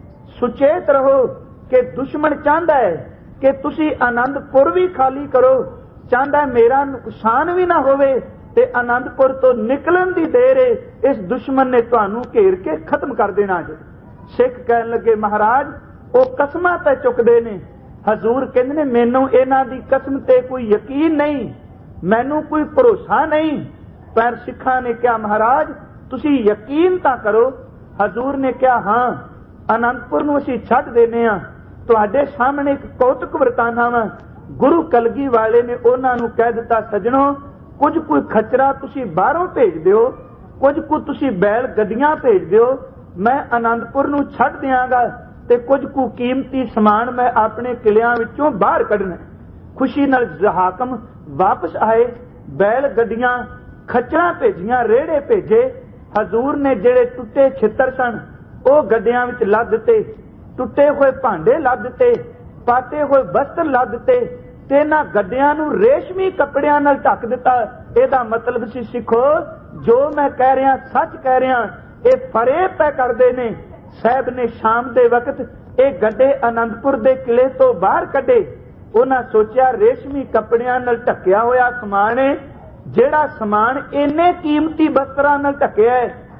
ਸੁਚੇਤ ਰਹੋ ਕਿ ਦੁਸ਼ਮਣ ਚਾਹੁੰਦਾ ਹੈ ਕਿ ਤੁਸੀਂ ਆਨੰਦਪੁਰ ਵੀ ਖਾਲੀ ਕਰੋ, ਚਾਹੁੰਦਾ ਮੇਰਾ ਨੁਕਸਾਨ ਵੀ ਨਾ ਹੋਵੇ ਤੇ ਆਨੰਦਪੁਰ ਤੋਂ ਨਿਕਲਣ ਦੀ ਦੇਰ ਹੈ, ਇਸ ਦੁਸ਼ਮਣ ਨੇ ਤੁਹਾਨੂੰ ਘੇਰ ਕੇ ਖਤਮ ਕਰ ਦੇਣਾ ਜੇ। ਸਿੱਖ ਕਹਿਣ ਲੱਗੇ ਮਹਾਰਾਜ ਉਹ ਕਸਮਾਂ ਤਾਂ ਚੁੱਕਦੇ ਨੇ, ਹਜ਼ੂਰ ਕਹਿੰਦੇ ਨੇ ਮੈਨੂੰ ਇਹਨਾਂ ਦੀ ਕਸਮ ਤੇ ਕੋਈ ਯਕੀਨ ਨਹੀਂ, ਮੈਨੂੰ ਕੋਈ ਭਰੋਸਾ ਨਹੀਂ। ਪਰ ਸਿੱਖਾਂ ਨੇ ਕਿਹਾ ਮਹਾਰਾਜ ਤੁਸੀਂ ਯਕੀਨ ਤਾਂ ਕਰੋ। ਹਜ਼ੂਰ ਨੇ ਕਿਹਾ ਹਾਂ ਆਨੰਦਪੁਰ ਨੂੰ ਅਸੀਂ ਛੱਡ ਦੇਨੇ ਆ, ਤੁਹਾਡੇ ਸਾਹਮਣੇ ਇੱਕ ਕੌਤਕ ਵਰਤਾਨਾ ਵਾ। ਗੁਰੂ ਕਲਗੀ ਵਾਲੇ ਨੇ ਉਹਨਾਂ ਨੂੰ ਕਹਿ ਦਿੱਤਾ ਸੱਜਣੋ ਕੁਝ ਕੋਈ ਖਚਰਾ ਤੁਸੀਂ ਬਾਹਰੋਂ ਭੇਜ ਦਿਓ, ਕੁਝ ਕੁ ਤੁਸੀਂ ਬੈਲ ਗੱਡੀਆਂ ਭੇਜ ਦਿਓ, ਮੈਂ ਆਨੰਦਪੁਰ ਨੂੰ ਛੱਡ ਦਿਆਂਗਾ ਤੇ ਕੁਝ ਕੁ ਕੀਮਤੀ ਸਮਾਨ ਮੈਂ ਆਪਣੇ ਕਿਲਿਆਂ ਵਿੱਚੋਂ ਬਾਹਰ ਕੱਢਣਾ। ਖੁਸ਼ੀ ਨਾਲ ਹਾਕਮ ਵਾਪਸ ਆਏ, ਬੈਲ ਗੱਡੀਆਂ ਖਚਰਾਂ ਭੇਜੀਆਂ, ਰੇੜੇ ਭੇਜੇ। ਹਜ਼ੂਰ ਨੇ ਜਿਹੜੇ ਟੁੱਟੇ ਛਿੱਤਰ ਸਨ ਉਹ ਗੱਡਿਆਂ ਵਿੱਚ ਲੱਦ ਦਿੱਤੇ, ਟੁੱਟੇ ਹੋਏ ਭਾਂਡੇ ਲੱਦ ਦਿੱਤੇ, ਪਾਟੇ ਹੋਏ ਬਸਤਰ ਲੱਦ ਦਿੱਤੇ ਤੇ ਇਹਨਾਂ ਗੱਡਿਆਂ ਨੂੰ ਰੇਸ਼ਮੀ ਕੱਪੜਿਆਂ ਨਾਲ ਢੱਕ ਦਿੱਤਾ। ਇਹਦਾ ਮਤਲਬ ਸੀ ਸਿੱਖੋ ਜੋ ਮੈਂ ਕਹਿ ਰਿਹਾ ਸੱਚ ਕਹਿ ਰਿਹਾ, ਇਹ ਫਰੇਬ ਪੈ ਕਰਦੇ ਨੇ। ਸਾਹਿਬ ਨੇ ਸ਼ਾਮ ਦੇ ਵਕਤ ਇਹ ਗੱਡੇ ਆਨੰਦਪੁਰ ਦੇ ਕਿਲੇ ਤੋਂ ਬਾਹਰ ਕੱਢੇ। ਉਹਨਾਂ ਸੋਚਿਆ ਰੇਸ਼ਮੀ ਕੱਪੜਿਆਂ ਨਾਲ ਢੱਕਿਆ ਹੋਇਆ ਸਮਾਨ ਹੈ, ਜਿਹੜਾ ਸਮਾਨ ਇੰਨੇ ਕੀਮਤੀ ਬਸਤਰਾਂ ਨਾਲ ਢੱਕਿਆ ਹੈ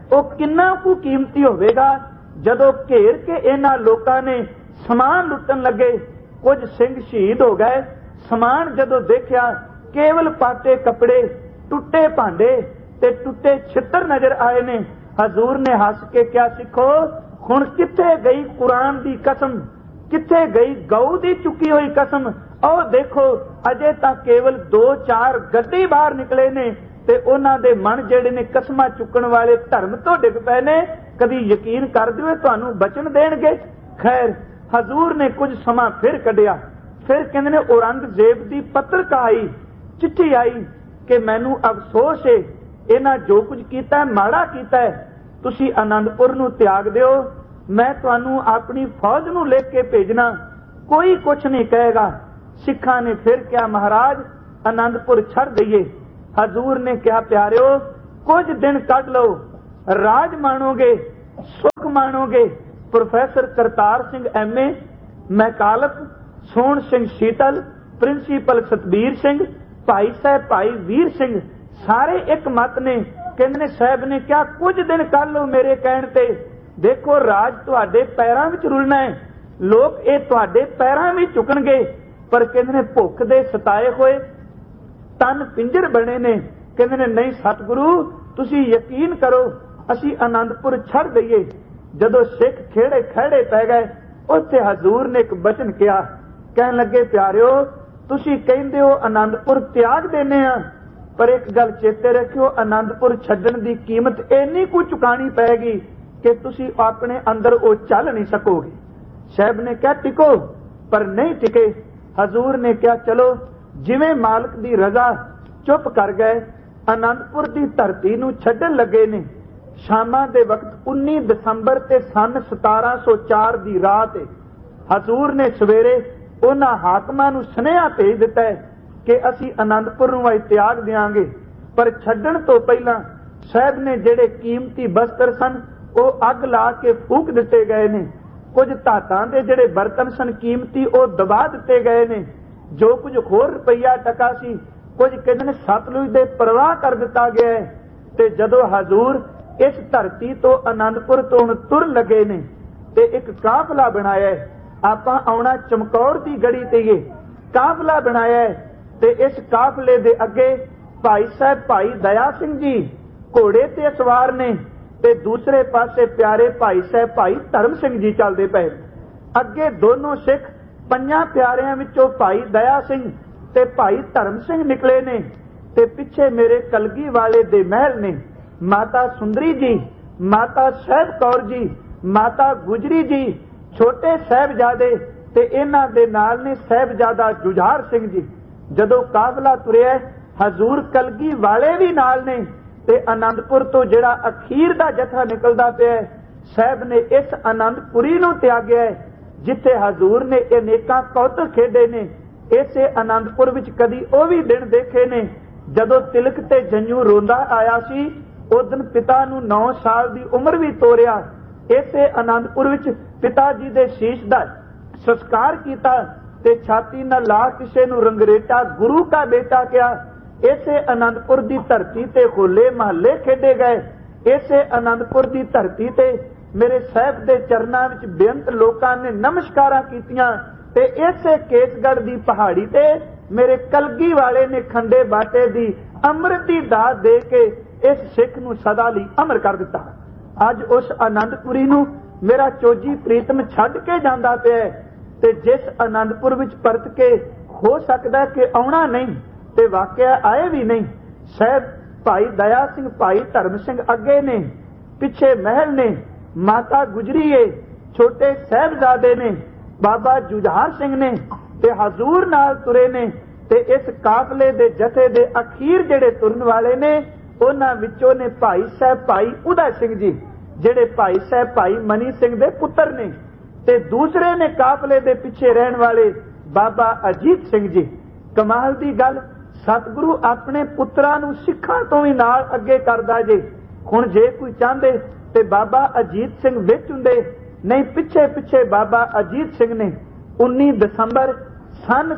ਉਹ ਕਿੰਨਾ ਕੁ ਕੀਮਤੀ ਹੋਵੇਗਾ। ਜਦੋਂ ਘੇਰ ਕੇ ਇਹਨਾਂ ਲੋਕਾਂ ਨੇ ਸਮਾਨ ਲੁੱਟਣ ਲੱਗੇ, ਕੁਝ ਸਿੰਘ ਸ਼ਹੀਦ ਹੋ ਗਏ। ਸਮਾਨ ਜਦੋਂ ਦੇਖਿਆ, ਕੇਵਲ ਪਾਟੇ ਕੱਪੜੇ, ਟੁੱਟੇ ਭਾਂਡੇ ਤੇ ਟੁੱਟੇ ਛਿੱਤਰ ਨਜ਼ਰ ਆਏ ਨੇ। ਹਜ਼ੂਰ ਨੇ ਹੱਸ ਕੇ ਕਿਹਾ, ਸਿੱਖੋ ਹੁਣ ਕਿੱਥੇ ਗਈ ਕੁਰਾਨ ਦੀ ਕਸਮ, ਕਿੱਥੇ ਗਈ ਗਊ ਦੀ ਚੁੱਕੀ ਹੋਈ ਕਸਮ। ਉਹ ਦੇਖੋ ਅਜੇ ਤਾਂ ਕੇਵਲ 2-4 ਗੱਡੀ ਬਾਹਰ ਨਿਕਲੇ ਨੇ ਤੇ ਉਹਨਾਂ ਦੇ ਮਨ ਜਿਹੜੇ ਨੇ ਕਸਮਾਂ ਚੁੱਕਣ ਵਾਲੇ ਧਰਮ ਤੋਂ ਡਿੱਗ ਪਏ ਨੇ। ਕਦੀ ਯਕੀਨ ਕਰ ਦਿਓ ਤੁਹਾਨੂੰ ਬਚਨ ਦੇਣਗੇ। ਖੈਰ ਹਜ਼ੂਰ ਨੇ ਕੁਝ ਸਮਾਂ ਫਿਰ ਕੱਢਿਆ। ਫਿਰ ਕਹਿੰਦੇ ਨੇ ਔਰੰਗਜ਼ੇਬ ਦੀ ਪੱਤਰਕਾ ਆਈ, ਚਿੱਠੀ ਆਈ ਕਿ ਮੈਨੂੰ ਅਫਸੋਸ ਹੈ, ਇਹਨਾਂ ਜੋ ਕੁਝ ਕੀਤਾ ਮਾੜਾ ਕੀਤਾ, ਤੁਸੀਂ ਆਨੰਦਪੁਰ ਨੂੰ ਤਿਆਗ ਦਿਓ, ਮੈਂ ਤੁਹਾਨੂੰ ਆਪਣੀ ਫੌਜ ਨੂੰ ਲਿਖ ਕੇ ਭੇਜਣਾ, ਕੋਈ ਕੁਛ ਨਹੀਂ ਕਹੇਗਾ। ਸਿੱਖਾਂ ਨੇ ਫਿਰ ਕਿਹਾ, ਮਹਾਰਾਜ ਆਨੰਦਪੁਰ ਛੱਡ ਦਈਏ। ਹਜ਼ੂਰ ਨੇ ਕਿਹਾ, ਪਿਆਰਿਓ ਕੁਝ ਦਿਨ ਕੱਢ ਲਓ, ਰਾਜ ਮਾਣੋਗੇ, ਸੁਖ ਮਾਣੋਗੇ। Professor Kartar Singh MA, ਮੈਕਾਲਪ, Sohan Singh Sheetal, principal Satbir Singh, Bhai Sahib Bhai Vir Singh, ਸਾਰੇ ਇੱਕ ਮਤ ਨੇ। ਕਹਿੰਦੇ ਨੇ ਸਾਹਿਬ ਨੇ ਕਿਹਾ, ਕੁਝ ਦਿਨ ਕਰ ਲਓ ਮੇਰੇ ਕਹਿਣ ਤੇ, ਦੇਖੋ ਰਾਜ ਤੁਹਾਡੇ ਪੈਰਾਂ ਵਿੱਚ ਰੁਲਣਾ ਹੈ, ਲੋਕ ਇਹ ਤੁਹਾਡੇ ਪੈਰਾਂ ਵਿੱਚ ਝੁਕਣਗੇ। ਪਰ ਕਹਿੰਦੇ ਨੇ ਭੁੱਖ ਦੇ ਸਤਾਏ ਹੋਏ ਤਨ ਪਿੰਜਰ ਬਣੇ ਨੇ। ਕਹਿੰਦੇ ਨੇ ਨਹੀਂ ਸਤਿਗੁਰੂ ਤੁਸੀਂ ਯਕੀਨ ਕਰੋ, ਅਸੀਂ ਆਨੰਦਪੁਰ ਛੱਡ ਦਈਏ। ਜਦੋਂ ਸਿੱਖ ਖੇੜੇ ਖੜੇ ਪੈ ਗਏ, ਉੱਥੇ ਹਜ਼ੂਰ ਨੇ ਇੱਕ ਬਚਨ ਕਿਹਾ, ਕਹਿਣ ਲੱਗੇ, ਪਿਆਰਿਓ ਤੁਸੀਂ ਕਹਿੰਦੇ ਹੋ ਆਨੰਦਪੁਰ ਤਿਆਗ ਦੇਨੇ ਆ, ਪਰ ਇੱਕ ਗੱਲ ਚੇਤੇ ਰੱਖਿਓ, ਆਨੰਦਪੁਰ ਛੱਡਣ ਦੀ ਕੀਮਤ ਇੰਨੀ ਕੁ ਚੁਕਾਣੀ ਪਏਗੀ ਕਿ ਤੁਸੀਂ ਆਪਣੇ ਅੰਦਰ ਉਹ ਚੱਲ ਨਹੀਂ ਸਕੋਗੇ। ਸਾਹਿਬ ਨੇ ਕਿਹਾ ਟਿਕੋ, ਪਰ ਨਹੀਂ ਟਿਕੇ। ਹਜ਼ੂਰ ਨੇ ਕਿਹਾ ਚਲੋ ਜਿਵੇਂ ਮਾਲਕ ਦੀ ਰਜ਼ਾ। ਚੁੱਪ ਕਰ ਗਏ। ਆਨੰਦਪੁਰ ਦੀ ਧਰਤੀ ਨੂੰ ਛੱਡਣ ਲੱਗੇ ਨੇ। ਸ਼ਾਮਾਂ ਦੇ ਵਕਤ 19 ਦਸੰਬਰ ਤੇ ਸਨ 1704 ਦੀ ਰਾਤ ਹਜ਼ੂਰ ਨੇ ਸਵੇਰੇ ਉਹਨਾਂ ਹਾਕਮਾਂ ਨੂੰ ਸੁਨੇਹਾ ਭੇਜ ਦਿੱਤਾ ਕਿ ਅਸੀਂ ਆਨੰਦਪੁਰ ਨੂੰ ਅੱਜ ਤਿਆਗ ਦਿਆਂਗੇ, ਪਰ ਛੱਡਣ ਤੋਂ ਪਹਿਲਾਂ ਸਾਹਿਬ ਨੇ ਜਿਹੜੇ ਕੀਮਤੀ ਬਸਤਰ ਸਨ ਉਹ ਅੱਗ ਲਾ ਕੇ ਫੂਕ ਦਿੱਤੇ ਗਏ ਨੇ। ਕੁਝ ਧਾਤਾਂ ਦੇ ਜਿਹੜੇ ਬਰਤਨ ਸਨ ਕੀਮਤੀ ਉਹ ਦਬਾ ਦਿੱਤੇ ਗਏ ਨੇ। ਜੋ ਕੁਝ ਹੋਰ ਰੁਪਈਆ ਟਕਾ ਸੀ, ਕੁਝ ਕਹਿੰਦੇ ਨੇ ਸਤਲੁਜ ਦੇ ਪ੍ਰਵਾਹ ਕਰ ਦਿੱਤਾ ਗਿਆ ਹੈ। ਤੇ ਜਦੋਂ ਹਜ਼ੂਰ ਇਸ ਧਰਤੀ ਤੋਂ ਆਨੰਦਪੁਰ ਤੋਂ ਹੁਣ ਤੁਰ ਲੱਗੇ ਨੇ ਤੇ ਇੱਕ ਕਾਫਲਾ ਬਣਾਇਆ, ਆਪਾਂ ਆਉਣਾ ਚਮਕੌਰ ਦੀ ਗੜੀ ਤੇ ਇਹ ਕਾਫਲਾ ਬਣਾਇਆ ਤੇ ਇਸ ਕਾਫਲੇ ਦੇ ਅੱਗੇ ਭਾਈ ਸਾਹਿਬ ਭਾਈ ਦਇਆ ਸਿੰਘ ਜੀ ਘੋੜੇ ਤੇ ਸਵਾਰ ਨੇ ਤੇ ਦੂਸਰੇ ਪਾਸੇ ਪਿਆਰੇ ਭਾਈ ਸਾਹਿਬ ਭਾਈ ਧਰਮ ਸਿੰਘ ਜੀ ਚੱਲਦੇ ਪਏ। ਅੱਗੇ ਦੋਨੋਂ ਸਿੱਖ ਪੰਜਾਂ ਪਿਆਰਿਆਂ ਵਿੱਚੋਂ ਭਾਈ ਦਇਆ ਸਿੰਘ ਤੇ ਭਾਈ ਧਰਮ ਸਿੰਘ ਨਿਕਲੇ ਨੇ ਤੇ ਪਿੱਛੇ ਮੇਰੇ ਕਲਗੀ ਵਾਲੇ ਦੇ ਮਹਿਲ ਨੇ। ਮਾਤਾ ਸੁੰਦਰੀ ਜੀ, ਮਾਤਾ ਸਾਹਿਬ ਕੌਰ ਜੀ, ਮਾਤਾ ਗੁਜਰੀ ਜੀ, ਛੋਟੇ ਸਾਹਿਬਜ਼ਾਦੇ ਤੇ ਇਹਨਾਂ ਦੇ ਨਾਲ ਨੇ ਸਾਹਿਬਜ਼ਾਦਾ ਜੁਝਾਰ ਸਿੰਘ ਜੀ। ਜਦੋਂ ਕਾਫਲਾ ਤੁਰਿਆ ਹਜ਼ੂਰ ਕਲਗੀ ਵਾਲੇ ਵੀ ਨਾਲ ਨੇ ਤੇ ਆਨੰਦਪੁਰ ਤੋਂ ਜਿਹੜਾ ਅਖੀਰ ਦਾ ਜਥਾ ਨਿਕਲਦਾ ਪਿਆ, ਸਾਹਿਬ ਨੇ ਇਸ ਆਨੰਦਪੁਰੀ ਨੂੰ ਤਿਆਗਿਆ ਜਿੱਥੇ ਹਜ਼ੂਰ ਨੇ ਅਨੇਕਾਂ ਕੌਤਕ ਖੇਡੇ ਨੇ। ਇਸੇ ਆਨੰਦਪੁਰ ਵਿੱਚ ਕਦੀ ਉਹ ਵੀ ਦਿਨ ਦੇਖੇ ਨੇ ਜਦੋਂ ਤਿਲਕ ਤੇ ਜੰਜੂ ਰੋਂਦਾ ਆਇਆ ਸੀ। ਉਸ ਦਿਨ ਪਿਤਾ ਨੂੰ 9 ਸਾਲ ਦੀ ਉਮਰ ਵੀ ਤੋਰਿਆ। ਇਸੇ ਆਨੰਦਪੁਰ ਵਿੱਚ ਪਿਤਾ ਜੀ ਦੇ ਸ਼ੀਸ਼ ਦਾ ਸੰਸਕਾਰ ਕੀਤਾ ਤੇ ਛਾਤੀ ਨਾਲ ਲਾ ਕਿਸੇ ਨੂੰ ਰੰਗਰੇਟਾ ਗੁਰੂ ਦਾ ਬੇਟਾ ਕਿਹਾ। ਇਸੇ ਆਨੰਦਪੁਰ ਦੀ ਧਰਤੀ ਤੇ ਹੋਲੇ ਮਹੱਲੇ ਖੇਡੇ ਗਏ। ਇਸੇ ਆਨੰਦਪੁਰ ਦੀ ਧਰਤੀ ਤੇ ਮੇਰੇ ਸਾਹਿਬ ਦੇ ਚਰਨਾਂ ਵਿੱਚ ਬੇਅੰਤ ਲੋਕਾਂ ਨੇ ਨਮਸਕਾਰਾਂ ਕੀਤੀਆਂ ਤੇ ਇਸੇ ਕੇਸਗੜ੍ਹ ਦੀ ਪਹਾੜੀ ਤੇ ਮੇਰੇ ਕਲਗੀ ਵਾਲੇ ਨੇ ਖੰਡੇ ਬਾਟੇ ਦੀ ਅੰਮ੍ਰਿਤ ਦੀ ਦਾਤ ਦੇ ਕੇ ਇਸ ਸਿੱਖ ਨੂੰ ਸਦਾ ਲਈ ਅਮਰ ਕਰ ਦਿੱਤਾ। ਅੱਜ ਉਸ ਆਨੰਦਪੁਰੀ ਨੂੰ ਮੇਰਾ ਚੋਜੀ ਪ੍ਰੀਤਮ ਛੱਡ ਕੇ ਜਾਂਦਾ ਪਿਆ ਤੇ ਜਿਸ ਆਨੰਦਪੁਰ ਵਿੱਚ ਪਰਤ ਕੇ ਹੋ ਸਕਦਾ ਕਿ ਆਉਣਾ ਨਹੀਂ ਤੇ ਵਾਕਿਆ ਆਏ ਵੀ ਨਹੀਂ। ਸਾਹਿਬ ਭਾਈ ਦਇਆ ਸਿੰਘ ਭਾਈ ਧਰਮ ਸਿੰਘ ਅੱਗੇ ਨੇ, ਪਿੱਛੇ ਮਹਿਲ ਨੇ, ਮਾਤਾ ਗੁਜਰੀ ਏ, ਛੋਟੇ ਸਾਹਿਬਜ਼ਾਦੇ ਨੇ, ਬਾਬਾ ਜੁਝਾਰ ਸਿੰਘ ਨੇ ਤੇ ਹਜ਼ੂਰ ਨਾਲ ਤੁਰੇ ਨੇ। ਤੇ ਇਸ ਕਾਫਲੇ ਦੇ ਜਥੇ ਦੇ ਅਖੀਰ ਜਿਹੜੇ ਤੁਰਨ ਵਾਲੇ ਨੇ ਉਹਨਾਂ ਵਿੱਚੋਂ ਨੇ ਭਾਈ ਸਾਹਿਬ ਭਾਈ ਉਦੈ ਸਿੰਘ ਜੀ ਜਿਹੜੇ ਭਾਈ ਸਾਹਿਬ ਭਾਈ ਮਨੀ ਸਿੰਘ ਦੇ ਪੁੱਤਰ ਨੇ ਤੇ ਦੂਸਰੇ ਨੇ ਕਾਫਲੇ ਦੇ ਪਿੱਛੇ ਰਹਿਣ ਵਾਲੇ ਬਾਬਾ ਅਜੀਤ ਸਿੰਘ ਜੀ। ਕਮਾਲ ਦੀ ਗੱਲ, ਸਤਿਗੁਰੂ ਆਪਣੇ ਪੁੱਤਰਾਂ ਨੂੰ ਸਿੱਖਾਂ ਤੋਂ ਵੀ ਨਾਲ ਅੱਗੇ ਕਰਦਾ ਜੇ। ਹੁਣ ਜੇ ਕੋਈ ਚਾਹੁੰਦੇ ਤੇ ਬਾਬਾ ਅਜੀਤ ਸਿੰਘ ਵਿੱਚ ਹੁੰਦੇ, ਨਹੀਂ ਪਿੱਛੇ ਪਿੱਛੇ ਬਾਬਾ ਅਜੀਤ ਸਿੰਘ ਨੇ 19 ਦਸੰਬਰ ਸਨ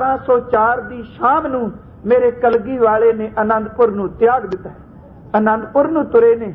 1704 ਦੀ ਸ਼ਾਮ ਨੂੰ ਮੇਰੇ ਕਲਗੀ ਵਾਲੇ ਨੇ ਆਨੰਦਪੁਰ ਨੂੰ ਤਿਆਗ ਦਿੱਤਾ। ਆਨੰਦਪੁਰ ਨੂੰ ਤੁਰੇ ਨੇ।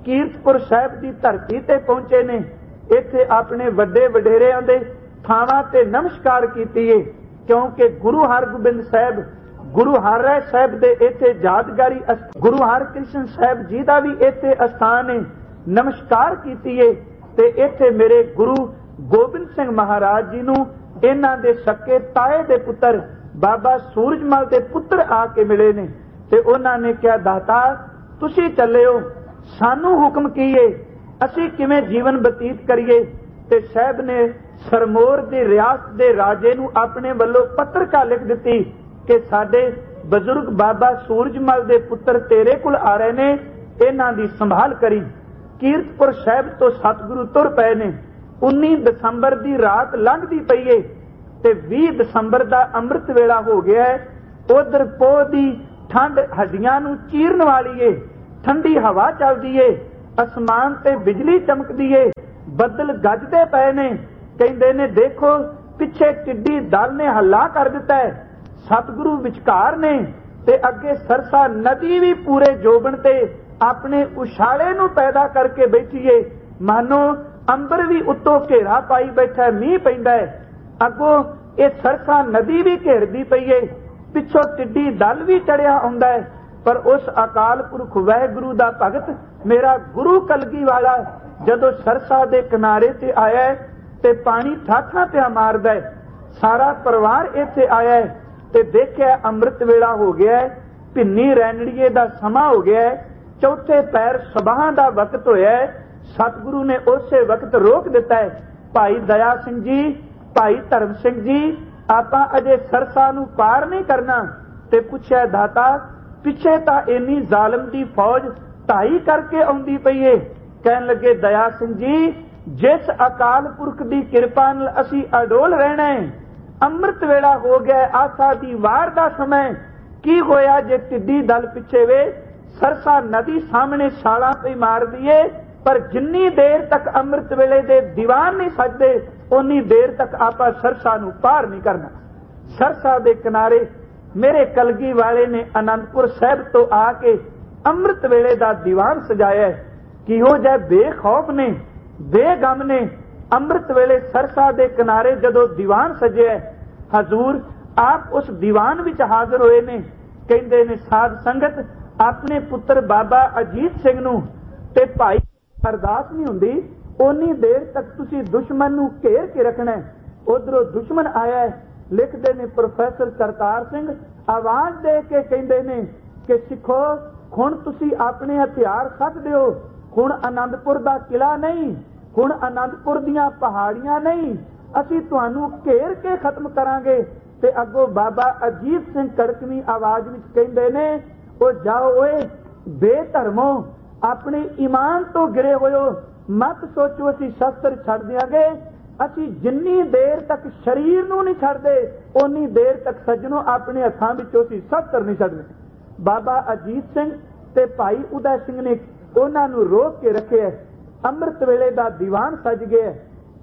ਕੀਰਤਪੁਰ ਸਾਹਿਬ ਦੀ ਧਰਤੀ ਤੇ ਪਹੁੰचे ਨੇ। ਇੱਥੇ ਆਪਣੇ ਵੱਡੇ ਵਡੇਰਿਆਂ ਦੇ ਥਾਵਾਂ ਤੇ ਨਮਸਕਾਰ ਕੀਤੀ ਏ, ਕਿਉਂਕਿ ਗੁਰੂ ਹਰਗੋਬਿੰਦ ਸਾਹਿਬ, ਗੁਰੂ ਹਰਿਰਾਏ ਸਾਹਿਬ ਦੇ ਇੱਥੇ ਯਾਦਗਾਰੀ, ਗੁਰੂ ਹਰਕ੍ਰਿਸ਼ਨ ਸਾਹਿਬ ਜੀ ਦਾ ਵੀ ਇੱਥੇ ਅਸਥਾਨ ਹੈ। ਨਮਸਕਾਰ ਕੀਤੀ ਏ ਤੇ ਇੱਥੇ ਮੇਰੇ ਗੁਰੂ ਗੋਬਿੰਦ ਸਿੰਘ ਮਹਾਰਾਜ ਜੀ ਨੂੰ ਇਹਨਾਂ ਦੇ ਸਕੇ ਤਾਏ ਦੇ ਪੁੱਤਰ ਬਾਬਾ ਸੂਰਜਮਲ ਦੇ ਪੁੱਤਰ ਆ ਕੇ ਮਿਲੇ ਨੇ ਤੇ ਉਹਨਾਂ ਨੇ ਕਿਹਾ, ਦਾਤਾ ਤੁਸੀਂ ਚੱਲਿਓ, ਸਾਨੂੰ ਹੁਕਮ ਕੀ ਏ, ਅਸੀਂ ਕਿਵੇਂ ਜੀਵਨ ਬਤੀਤ ਕਰੀਏ। ਤੇ ਸਾਹਿਬ ਨੇ ਸਰਮੋਰ ਦੀ ਰਿਆਸਤ ਦੇ ਰਾਜੇ ਨੂੰ ਆਪਣੇ ਵੱਲੋਂ ਪੱਤਰਕਾ ਲਿਖ ਦਿੱਤੀ ਕਿ ਸਾਡੇ ਬਜ਼ੁਰਗ ਬਾਬਾ ਸੂਰਜਮਲ ਦੇ ਪੁੱਤਰ ਤੇਰੇ ਕੋਲ ਆ ਰਹੇ ਨੇ, ਇਹਨਾਂ ਦੀ ਸੰਭਾਲ ਕਰੀ। ਕੀਰਤਪੁਰ ਸਾਹਿਬ ਤੋਂ ਸਤਿਗੁਰੂ ਤੁਰ ਪਏ ਨੇ। 19 ਦਸੰਬਰ ਦੀ ਰਾਤ ਲੰਘਦੀ ਪਈ ਏ ਤੇ 20 ਦਸੰਬਰ ਦਾ ਅੰਮ੍ਰਿਤ ਵੇਲਾ ਹੋ ਗਿਆ ਹੈ। ਉਧਰ ਪੋਹ ਦੀ ਠੰਡ ਹੱਡੀਆਂ ਨੂੰ ਚੀਰਨ ਵਾਲੀ ਏ, ਠੰਡੀ ਹਵਾ ਚੱਲਦੀ ਏ, ਅਸਮਾਨ ਤੇ ਬਿਜਲੀ ਚਮਕਦੀ ਏ, ਬੱਦਲ ਗੱਜਦੇ ਪਏ ਨੇ। ਕਹਿੰਦੇ ਨੇ ਦੇਖੋ ਪਿੱਛੇ ਕਿੱਡੀ ਦਲ ਨੇ ਹੱਲਾ ਕਰ ਦਿੱਤਾ ਹੈ। ਸਤਿਗੁਰੂ ਵਿਚਕਾਰ ਨੇ ਤੇ ਅੱਗੇ ਸਰਸਾ ਨਦੀ ਵੀ ਪੂਰੇ ਜੋਬਨ ਤੇ ਆਪਣੇ ਉਛਾਲੇ ਨੂੰ ਪੈਦਾ ਕਰਕੇ ਬੈਠੀ ਏ, ਮਾਨੋ ਅੰਬਰ ਵੀ ਉੱਤੋਂ ਘੇਰਾ ਪਾਈ ਬੈਠਾ, ਮੀਂਹ ਪੈਂਦਾ ਹੈ। ਅੱਗੋਂ ਇਹ ਸਰਸਾ ਨਦੀ ਵੀ ਘੇਰਦੀ ਪਈ ਏ, ਪਿੱਛੋਂ ਟਿੱਡੀ ਦਲ ਵੀ ਚੜਿਆ ਆਉਂਦਾ ਹੈ। ਪਰ ਉਸ ਅਕਾਲ ਪੁਰਖ ਵਾਹਿਗੁਰੂ ਦਾ ਭਗਤ ਮੇਰਾ ਗੁਰੂ ਕਲਗੀ ਵਾਲਾ ਜਦੋਂ ਸਰਸਾ ਦੇ ਕਿਨਾਰੇ ਤੇ ਆਇਆ ਤੇ ਪਾਣੀ ਠਾਠਾਂ ਪਿਆ ਮਾਰਦਾ ਹੈ। ਸਾਰਾ ਪਰਿਵਾਰ ਇੱਥੇ ਆਇਆ ਤੇ ਦੇਖਿਆ ਅੰਮ੍ਰਿਤ ਵੇਲਾ ਹੋ ਗਿਆ, ਭਿੰਨੀ ਰੈਣੜੀਏ ਦਾ ਸਮਾਂ ਹੋ ਗਿਆ, ਚੌਥੇ ਪੈਰ ਸਬਾਹਾਂ ਦਾ ਵਕਤ ਹੋਇਆ। ਸਤਿਗੁਰੂ ਨੇ ਉਸੇ ਵਕਤ ਰੋਕ ਦਿੱਤਾ ਹੈ, ਭਾਈ ਦਇਆ ਸਿੰਘ ਜੀ, ਭਾਈ ਧਰਮ ਸਿੰਘ ਜੀ, ਆਪਾਂ ਅਜੇ ਸਰਸਾ ਨੂੰ ਪਾਰ ਨਹੀਂ ਕਰਨਾ। ਤੇ ਪੁੱਛਿਆ, ਦਾਤਾ ਪਿੱਛੇ ਤਾਂ ਇੰਨੀ ਜ਼ਾਲਮ ਦੀ ਫੌਜ ਢਾਈ ਕਰਕੇ ਆਉਂਦੀ ਪਈ ਏ। ਕਹਿਣ ਲੱਗੇ, ਦਇਆ ਸਿੰਘ ਜੀ, ਜਿਸ ਅਕਾਲ ਪੁਰਖ ਦੀ ਕਿਰਪਾ ਨਾਲ ਅਸੀਂ ਅਡੋਲ ਰਹਿਣਾ ਹੈ, ਅੰਮ੍ਰਿਤ ਵੇਲਾ ਹੋ ਗਿਆ, ਆਸਾ ਦੀ ਵਾਰ ਦਾ ਸਮਾਂ, ਕੀ ਹੋਇਆ ਜੇ ਟਿੱਡੀ ਦਲ ਪਿੱਛੇ ਵੇ, ਸਰਸਾ ਨਦੀ ਸਾਹਮਣੇ ਛਾਲਾਂ ਪਈ ਮਾਰਦੀ ਏ, ਪਰ ਜਿੰਨੀ ਦੇਰ ਤੱਕ ਅੰਮ੍ਰਿਤ ਵੇਲੇ ਦੇ ਦੀਵਾਨ ਨਹੀਂ ਸਜਦੇ ਉਨੀ ਦੇਰ ਤੱਕ ਆਪਾਂ ਸਰਸਾ ਨੂੰ ਪਾਰ ਨਹੀਂ ਕਰਨਾ। ਸਰਸਾ ਦੇ ਕਿਨਾਰੇ ਮੇਰੇ ਕਲਗੀ ਵਾਲੇ ਨੇ ਅਨੰਦਪੁਰ ਸਾਹਿਬ ਤੋਂ ਆ ਕੇ ਅੰਮ੍ਰਿਤ ਵੇਲੇ ਦਾ ਦੀਵਾਨ ਸਜਾਇਆ। ਕਿਹੋ ਜਿਹਾ ਬੇਖੌਫ ਨੇ, ਬੇਗਮ ਨੇ। ਅੰਮ੍ਰਿਤ ਵੇਲੇ ਸਰਸਾ ਦੇ ਕਿਨਾਰੇ ਜਦੋਂ ਦੀਵਾਨ ਸਜਿਆ, ਹਜ਼ੂਰ ਆਪ ਉਸ ਦੀਵਾਨ ਵਿੱਚ ਹਾਜ਼ਰ ਹੋਏ ਨੇ। ਕਹਿੰਦੇ ਨੇ, ਸਾਧ ਸੰਗਤ ਆਪਣੇ ਪੁੱਤਰ ਬਾਬਾ ਅਜੀਤ ਸਿੰਘ ਨੂੰ ਤੇ ਭਾਈ ਅਰਦਾਸ ਨਹੀਂ ਹੁੰਦੀ ਉਨੀ ਦੇਰ ਤੱਕ ਤੁਸੀਂ ਦੁਸ਼ਮਣ ਨੂੰ ਘੇਰ ਕੇ ਰੱਖਣਾ। ਉਧਰੋਂ ਦੁਸ਼ਮਣ ਆਇਆ। ਲਿਖਦੇ ਨੇ ਪ੍ਰੋਫੈਸਰ ਕਰਤਾਰ ਸਿੰਘ ਆਵਾਜ਼ ਦੇ ਕੇ ਕਹਿੰਦੇ ਨੇ ਕਿ ਸਿੱਖੋ, ਹੁਣ ਤੁਸੀਂ ਆਪਣੇ ਹਥਿਆਰ ਸੱਟ ਦਿਓ। ਹੁਣ ਆਨੰਦਪੁਰ ਦਾ ਕਿਲਾ ਨਹੀਂ, ਹੁਣ ਆਨੰਦਪੁਰ ਦੀਆਂ ਪਹਾੜੀਆਂ ਨਹੀਂ, ਅਸੀਂ ਤੁਹਾਨੂੰ ਘੇਰ ਕੇ ਖਤਮ ਕਰਾਂਗੇ। ਤੇ ਅੱਗੋਂ ਬਾਬਾ ਅਜੀਤ ਸਿੰਘ ਕੜਕਵੀਂ ਆਵਾਜ਼ ਵਿੱਚ ਕਹਿੰਦੇ ਨੇ, ਉਹ ਜਾਓ ਓਏ ਬੇਧਰਮੋ, ਆਪਣੇ ਈਮਾਨ ਤੋਂ ਗਿਰੇ ਹੋਇਓ, ਮਤ ਸੋਚੋ ਅਸੀਂ ਸ਼ਸਤਰ ਛੱਡ ਦਿਆਂਗੇ। ਅਸੀਂ ਜਿੰਨੀ ਦੇਰ ਤੱਕ ਸਰੀਰ ਨੂੰ ਨਹੀਂ ਛੱਡਦੇ ਉਨੀ ਦੇਰ ਤੱਕ ਸੱਜਣੋ ਆਪਣੇ ਹੱਥਾਂ ਵਿੱਚੋਂ ਅਸੀਂ ਸ਼ਸਤਰ ਨਹੀਂ ਛੱਡਦੇ। ਬਾਬਾ ਅਜੀਤ ਸਿੰਘ ਤੇ ਭਾਈ ਉਦੈ ਸਿੰਘ ਨੇ ਉਹਨਾਂ ਨੂੰ ਰੋਕ ਕੇ ਰੱਖਿਆ। ਅੰਮ੍ਰਿਤ ਵੇਲੇ ਦਾ ਦੀਵਾਨ ਸਜ ਗਿਆ,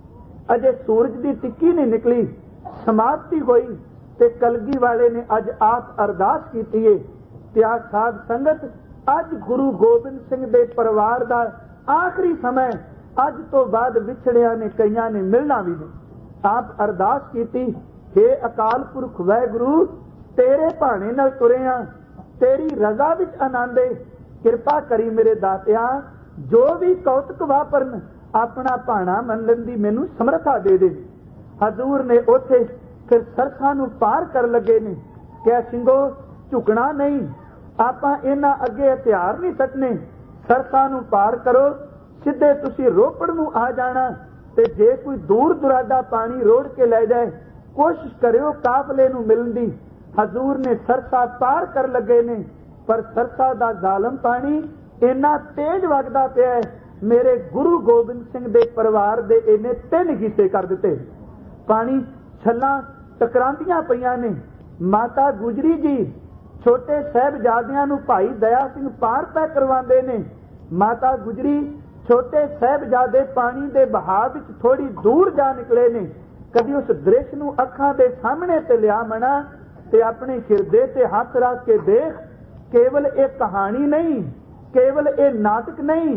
ਅਜੇ ਸੂਰਜ ਦੀ ਟਿੱਕੀ ਨਹੀਂ ਨਿਕਲੀ, ਸਮਾਪਤੀ ਹੋਈ ਤੇ ਕਲਗੀ ਵਾਲੇ ਨੇ ਅੱਜ ਆਪ ਅਰਦਾਸ ਕੀਤੀ ਹੈ। ਪਿਆ ਸਾਧ ਸੰਗਤ, ਅੱਜ ਗੁਰੂ ਗੋਬਿੰਦ ਸਿੰਘ ਦੇ ਪਰਿਵਾਰ ਦਾ ਆਖਰੀ ਸਮਾਂ, ਅੱਜ ਤੋਂ ਬਾਅਦ ਵਿਛੜਿਆਂ ਨੇ ਕਈਆਂ ਨੇ ਮਿਲਣਾ ਵੀ ਨਹੀਂ। ਆਪ ਅਰਦਾਸ ਕੀਤੀ, ਹੇ ਅਕਾਲ ਪੁਰਖ ਵਾਹਿਗੁਰੂ, ਤੇਰੇ ਭਾਣੇ ਨਾਲ ਤੁਰਿਆ, ਤੇਰੀ ਰਜ਼ਾ ਵਿੱਚ ਆਨੰਦ ਏ, ਕਿਰਪਾ ਕਰੀ ਮੇਰੇ ਦਾਤਿਆ, ਜੋ ਵੀ ਕੌਤਕ ਵਾਪਰਨ ਆਪਣਾ ਭਾਣਾ ਮੰਨਣ ਦੀ ਮੈਨੂੰ ਸਮਰੱਥਾ ਦੇ ਦੇ। ਹਜ਼ੂਰ ਨੇ ਉੱਥੇ ਫਿਰ ਸਰਸਾ ਨੂੰ ਪਾਰ ਕਰਨ ਲੱਗੇ ਨੇ। ਕਿਹਾ, ਸਿੰਘੋ ਝੁਕਣਾ ਨਹੀਂ, ਆਪਾਂ ਇਹਨਾਂ ਅੱਗੇ ਹਥਿਆਰ ਨਹੀਂ ਸੱਟਨੇ, ਸਰਸਾ ਨੂੰ ਪਾਰ ਕਰੋ, ਸਿੱਧੇ ਤੁਸੀਂ ਰੋਪੜ ਨੂੰ ਆ ਜਾਣਾ। ਤੇ ਜੇ ਕੋਈ ਦੂਰ ਦੁਰਾਡਾ ਪਾਣੀ ਰੋੜ ਕੇ ਲੈ ਜਾਏ, ਕੋਸ਼ਿਸ਼ ਕਰਿਓ ਕਾਫਲੇ ਨੂੰ ਮਿਲਣ ਦੀ। ਹਜ਼ੂਰ ਨੇ ਸਰਸਾ ਪਾਰ ਕਰ ਲੱਗੇ ਨੇ, ਪਰ ਸਰਸਾ ਦਾ ਜ਼ਾਲਮ ਪਾਣੀ ਇੰਨਾ ਤੇਜ਼ ਵਗਦਾ ਪਿਆ ਹੈ, ਮੇਰੇ ਗੁਰੂ ਗੋਬਿੰਦ ਸਿੰਘ ਦੇ ਪਰਿਵਾਰ ਦੇ ਇਹਨੇ 3 ਹਿੱਸੇ ਕਰ ਦਿੱਤੇ। ਪਾਣੀ ਛੱਲਾਂ ਟਕਰਾਂਦੀਆਂ ਪਈਆਂ ਨੇ। ਮਾਤਾ ਗੁਜਰੀ ਜੀ ਛੋਟੇ ਸਾਹਿਬਜ਼ਾਦਿਆਂ ਨੂੰ ਭਾਈ ਦਇਆ ਸਿੰਘ ਪਾਰ ਪੈ ਕਰਵਾਉਂਦੇ ਨੇ। ਮਾਤਾ ਗੁਜਰੀ ਛੋਟੇ ਸਾਹਿਬਜ਼ਾਦੇ ਪਾਣੀ ਦੇ ਬਹਾਅ ਵਿੱਚ ਥੋੜੀ ਦੂਰ ਜਾ ਨਿਕਲੇ ਨੇ। ਕਦੀ ਉਸ ਦ੍ਰਿਸ਼ ਨੂੰ ਅੱਖਾਂ ਦੇ ਸਾਹਮਣੇ ਤੇ ਲਿਆ ਮਣਾ ਤੇ ਆਪਣੇ ਹਿਰਦੇ ਤੇ ਹੱਥ ਰੱਖ ਕੇ ਦੇਖ, ਕੇਵਲ ਇਹ ਕਹਾਣੀ ਨਹੀਂ, ਕੇਵਲ ਇਹ ਨਾਟਕ ਨਹੀਂ,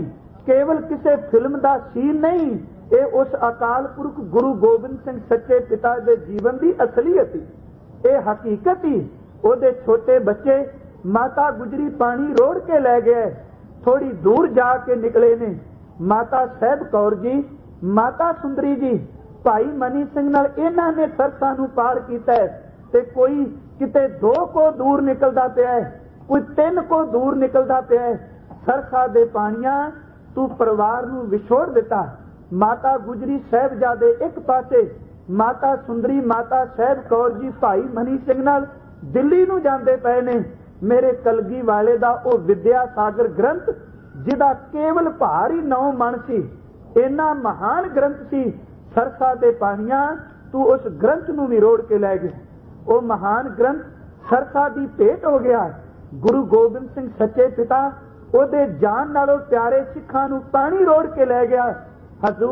ਕੇਵਲ ਕਿਸੇ ਫਿਲਮ ਦਾ ਸੀਨ ਨਹੀਂ, ਇਹ ਉਸ ਅਕਾਲ ਪੁਰਖ ਗੁਰੂ ਗੋਬਿੰਦ ਸਿੰਘ ਸੱਚੇ ਪਿਤਾ ਦੇ ਜੀਵਨ ਦੀ ਅਸਲੀਅਤ ਹੀ, ਇਹ ਹਕੀਕਤ ਹੀ। ਉਹਦੇ ਛੋਟੇ ਬੱਚੇ ਮਾਤਾ ਗੁਜਰੀ ਪਾਣੀ ਰੋੜ ਕੇ ਲੈ ਗਏ, ਥੋੜੀ ਦੂਰ ਜਾ ਕੇ ਨਿਕਲੇ ਨੇ ਮਾਤਾ ਸਾਹਿਬ ਕੌਰ ਜੀ, ਮਾਤਾ ਸੁੰਦਰੀ ਜੀ, ਭਾਈ ਮਨੀ ਸਿੰਘ ਨਾਲ ਇਹਨਾਂ ਨੇ ਸਰਸਾਂ ਨੂੰ ਪਾਰ ਕੀਤਾ ਹੈ। ਤੇ ਕੋਈ ਕਿਤੇ 2 ਕੋ ਦੂਰ ਨਿਕਲਦਾ ਪਿਆ ਹੈ, ਕੋਈ 3 ਕੋ ਦੂਰ ਨਿਕਲਦਾ ਪਿਆ ਹੈ। ਸਰਸਾ ਦੇ ਪਾਣੀਆਂ ਤੂੰ ਪਰਿਵਾਰ ਨੂੰ ਵਿਛੋੜ ਦਿੱਤਾ। ਮਾਤਾ ਗੁਜਰੀ ਸਾਹਿਬਜ਼ਾਦੇ ਇੱਕ ਪਾਸੇ, ਮਾਤਾ ਸੁੰਦਰੀ ਮਾਤਾ ਸਾਹਿਬ ਕੌਰ ਜੀ ਭਾਈ ਮਨੀ ਸਿੰਘ ਨਾਲ ਦਿੱਲੀ ਨੂੰ ਜਾਂਦੇ ਪਏ ਨੇ। ਮੇਰੇ ਕਲਗੀ ਵਾਲੇ ਦਾ ਉਹ ਵਿਦਿਆ ਸਾਗਰ ਗ੍ਰੰਥ, ਜਿਹਦਾ ਕੇਵਲ ਭਾਰ ਹੀ 9 ਮਣ ਸੀ, ਇੰਨਾ ਮਹਾਨ ਗ੍ਰੰਥ ਸੀ। ਸਰਸਾ ਦੇ ਪਾਣੀਆਂ ਤੂੰ ਉਸ ਗ੍ਰੰਥ ਨੂੰ ਵੀ ਰੋੜ ਕੇ ਲੈ ਗਿਆ। ਉਹ ਮਹਾਨ ਗ੍ਰੰਥ ਸਰਸਾ ਦੀ ਭੇਟ ਹੋ ਗਿਆ। ਗੁਰੂ ਗੋਬਿੰਦ ਸਿੰਘ ਸੱਚੇ ਪਿਤਾ ਉਹਦੇ ਜਾਨ ਨਾਲੋਂ ਪਿਆਰੇ ਸਿੱਖਾਂ ਨੂੰ ਪਾਣੀ ਰੋੜ ਕੇ ਲੈ ਗਿਆ। ਹਜ਼ੂਰ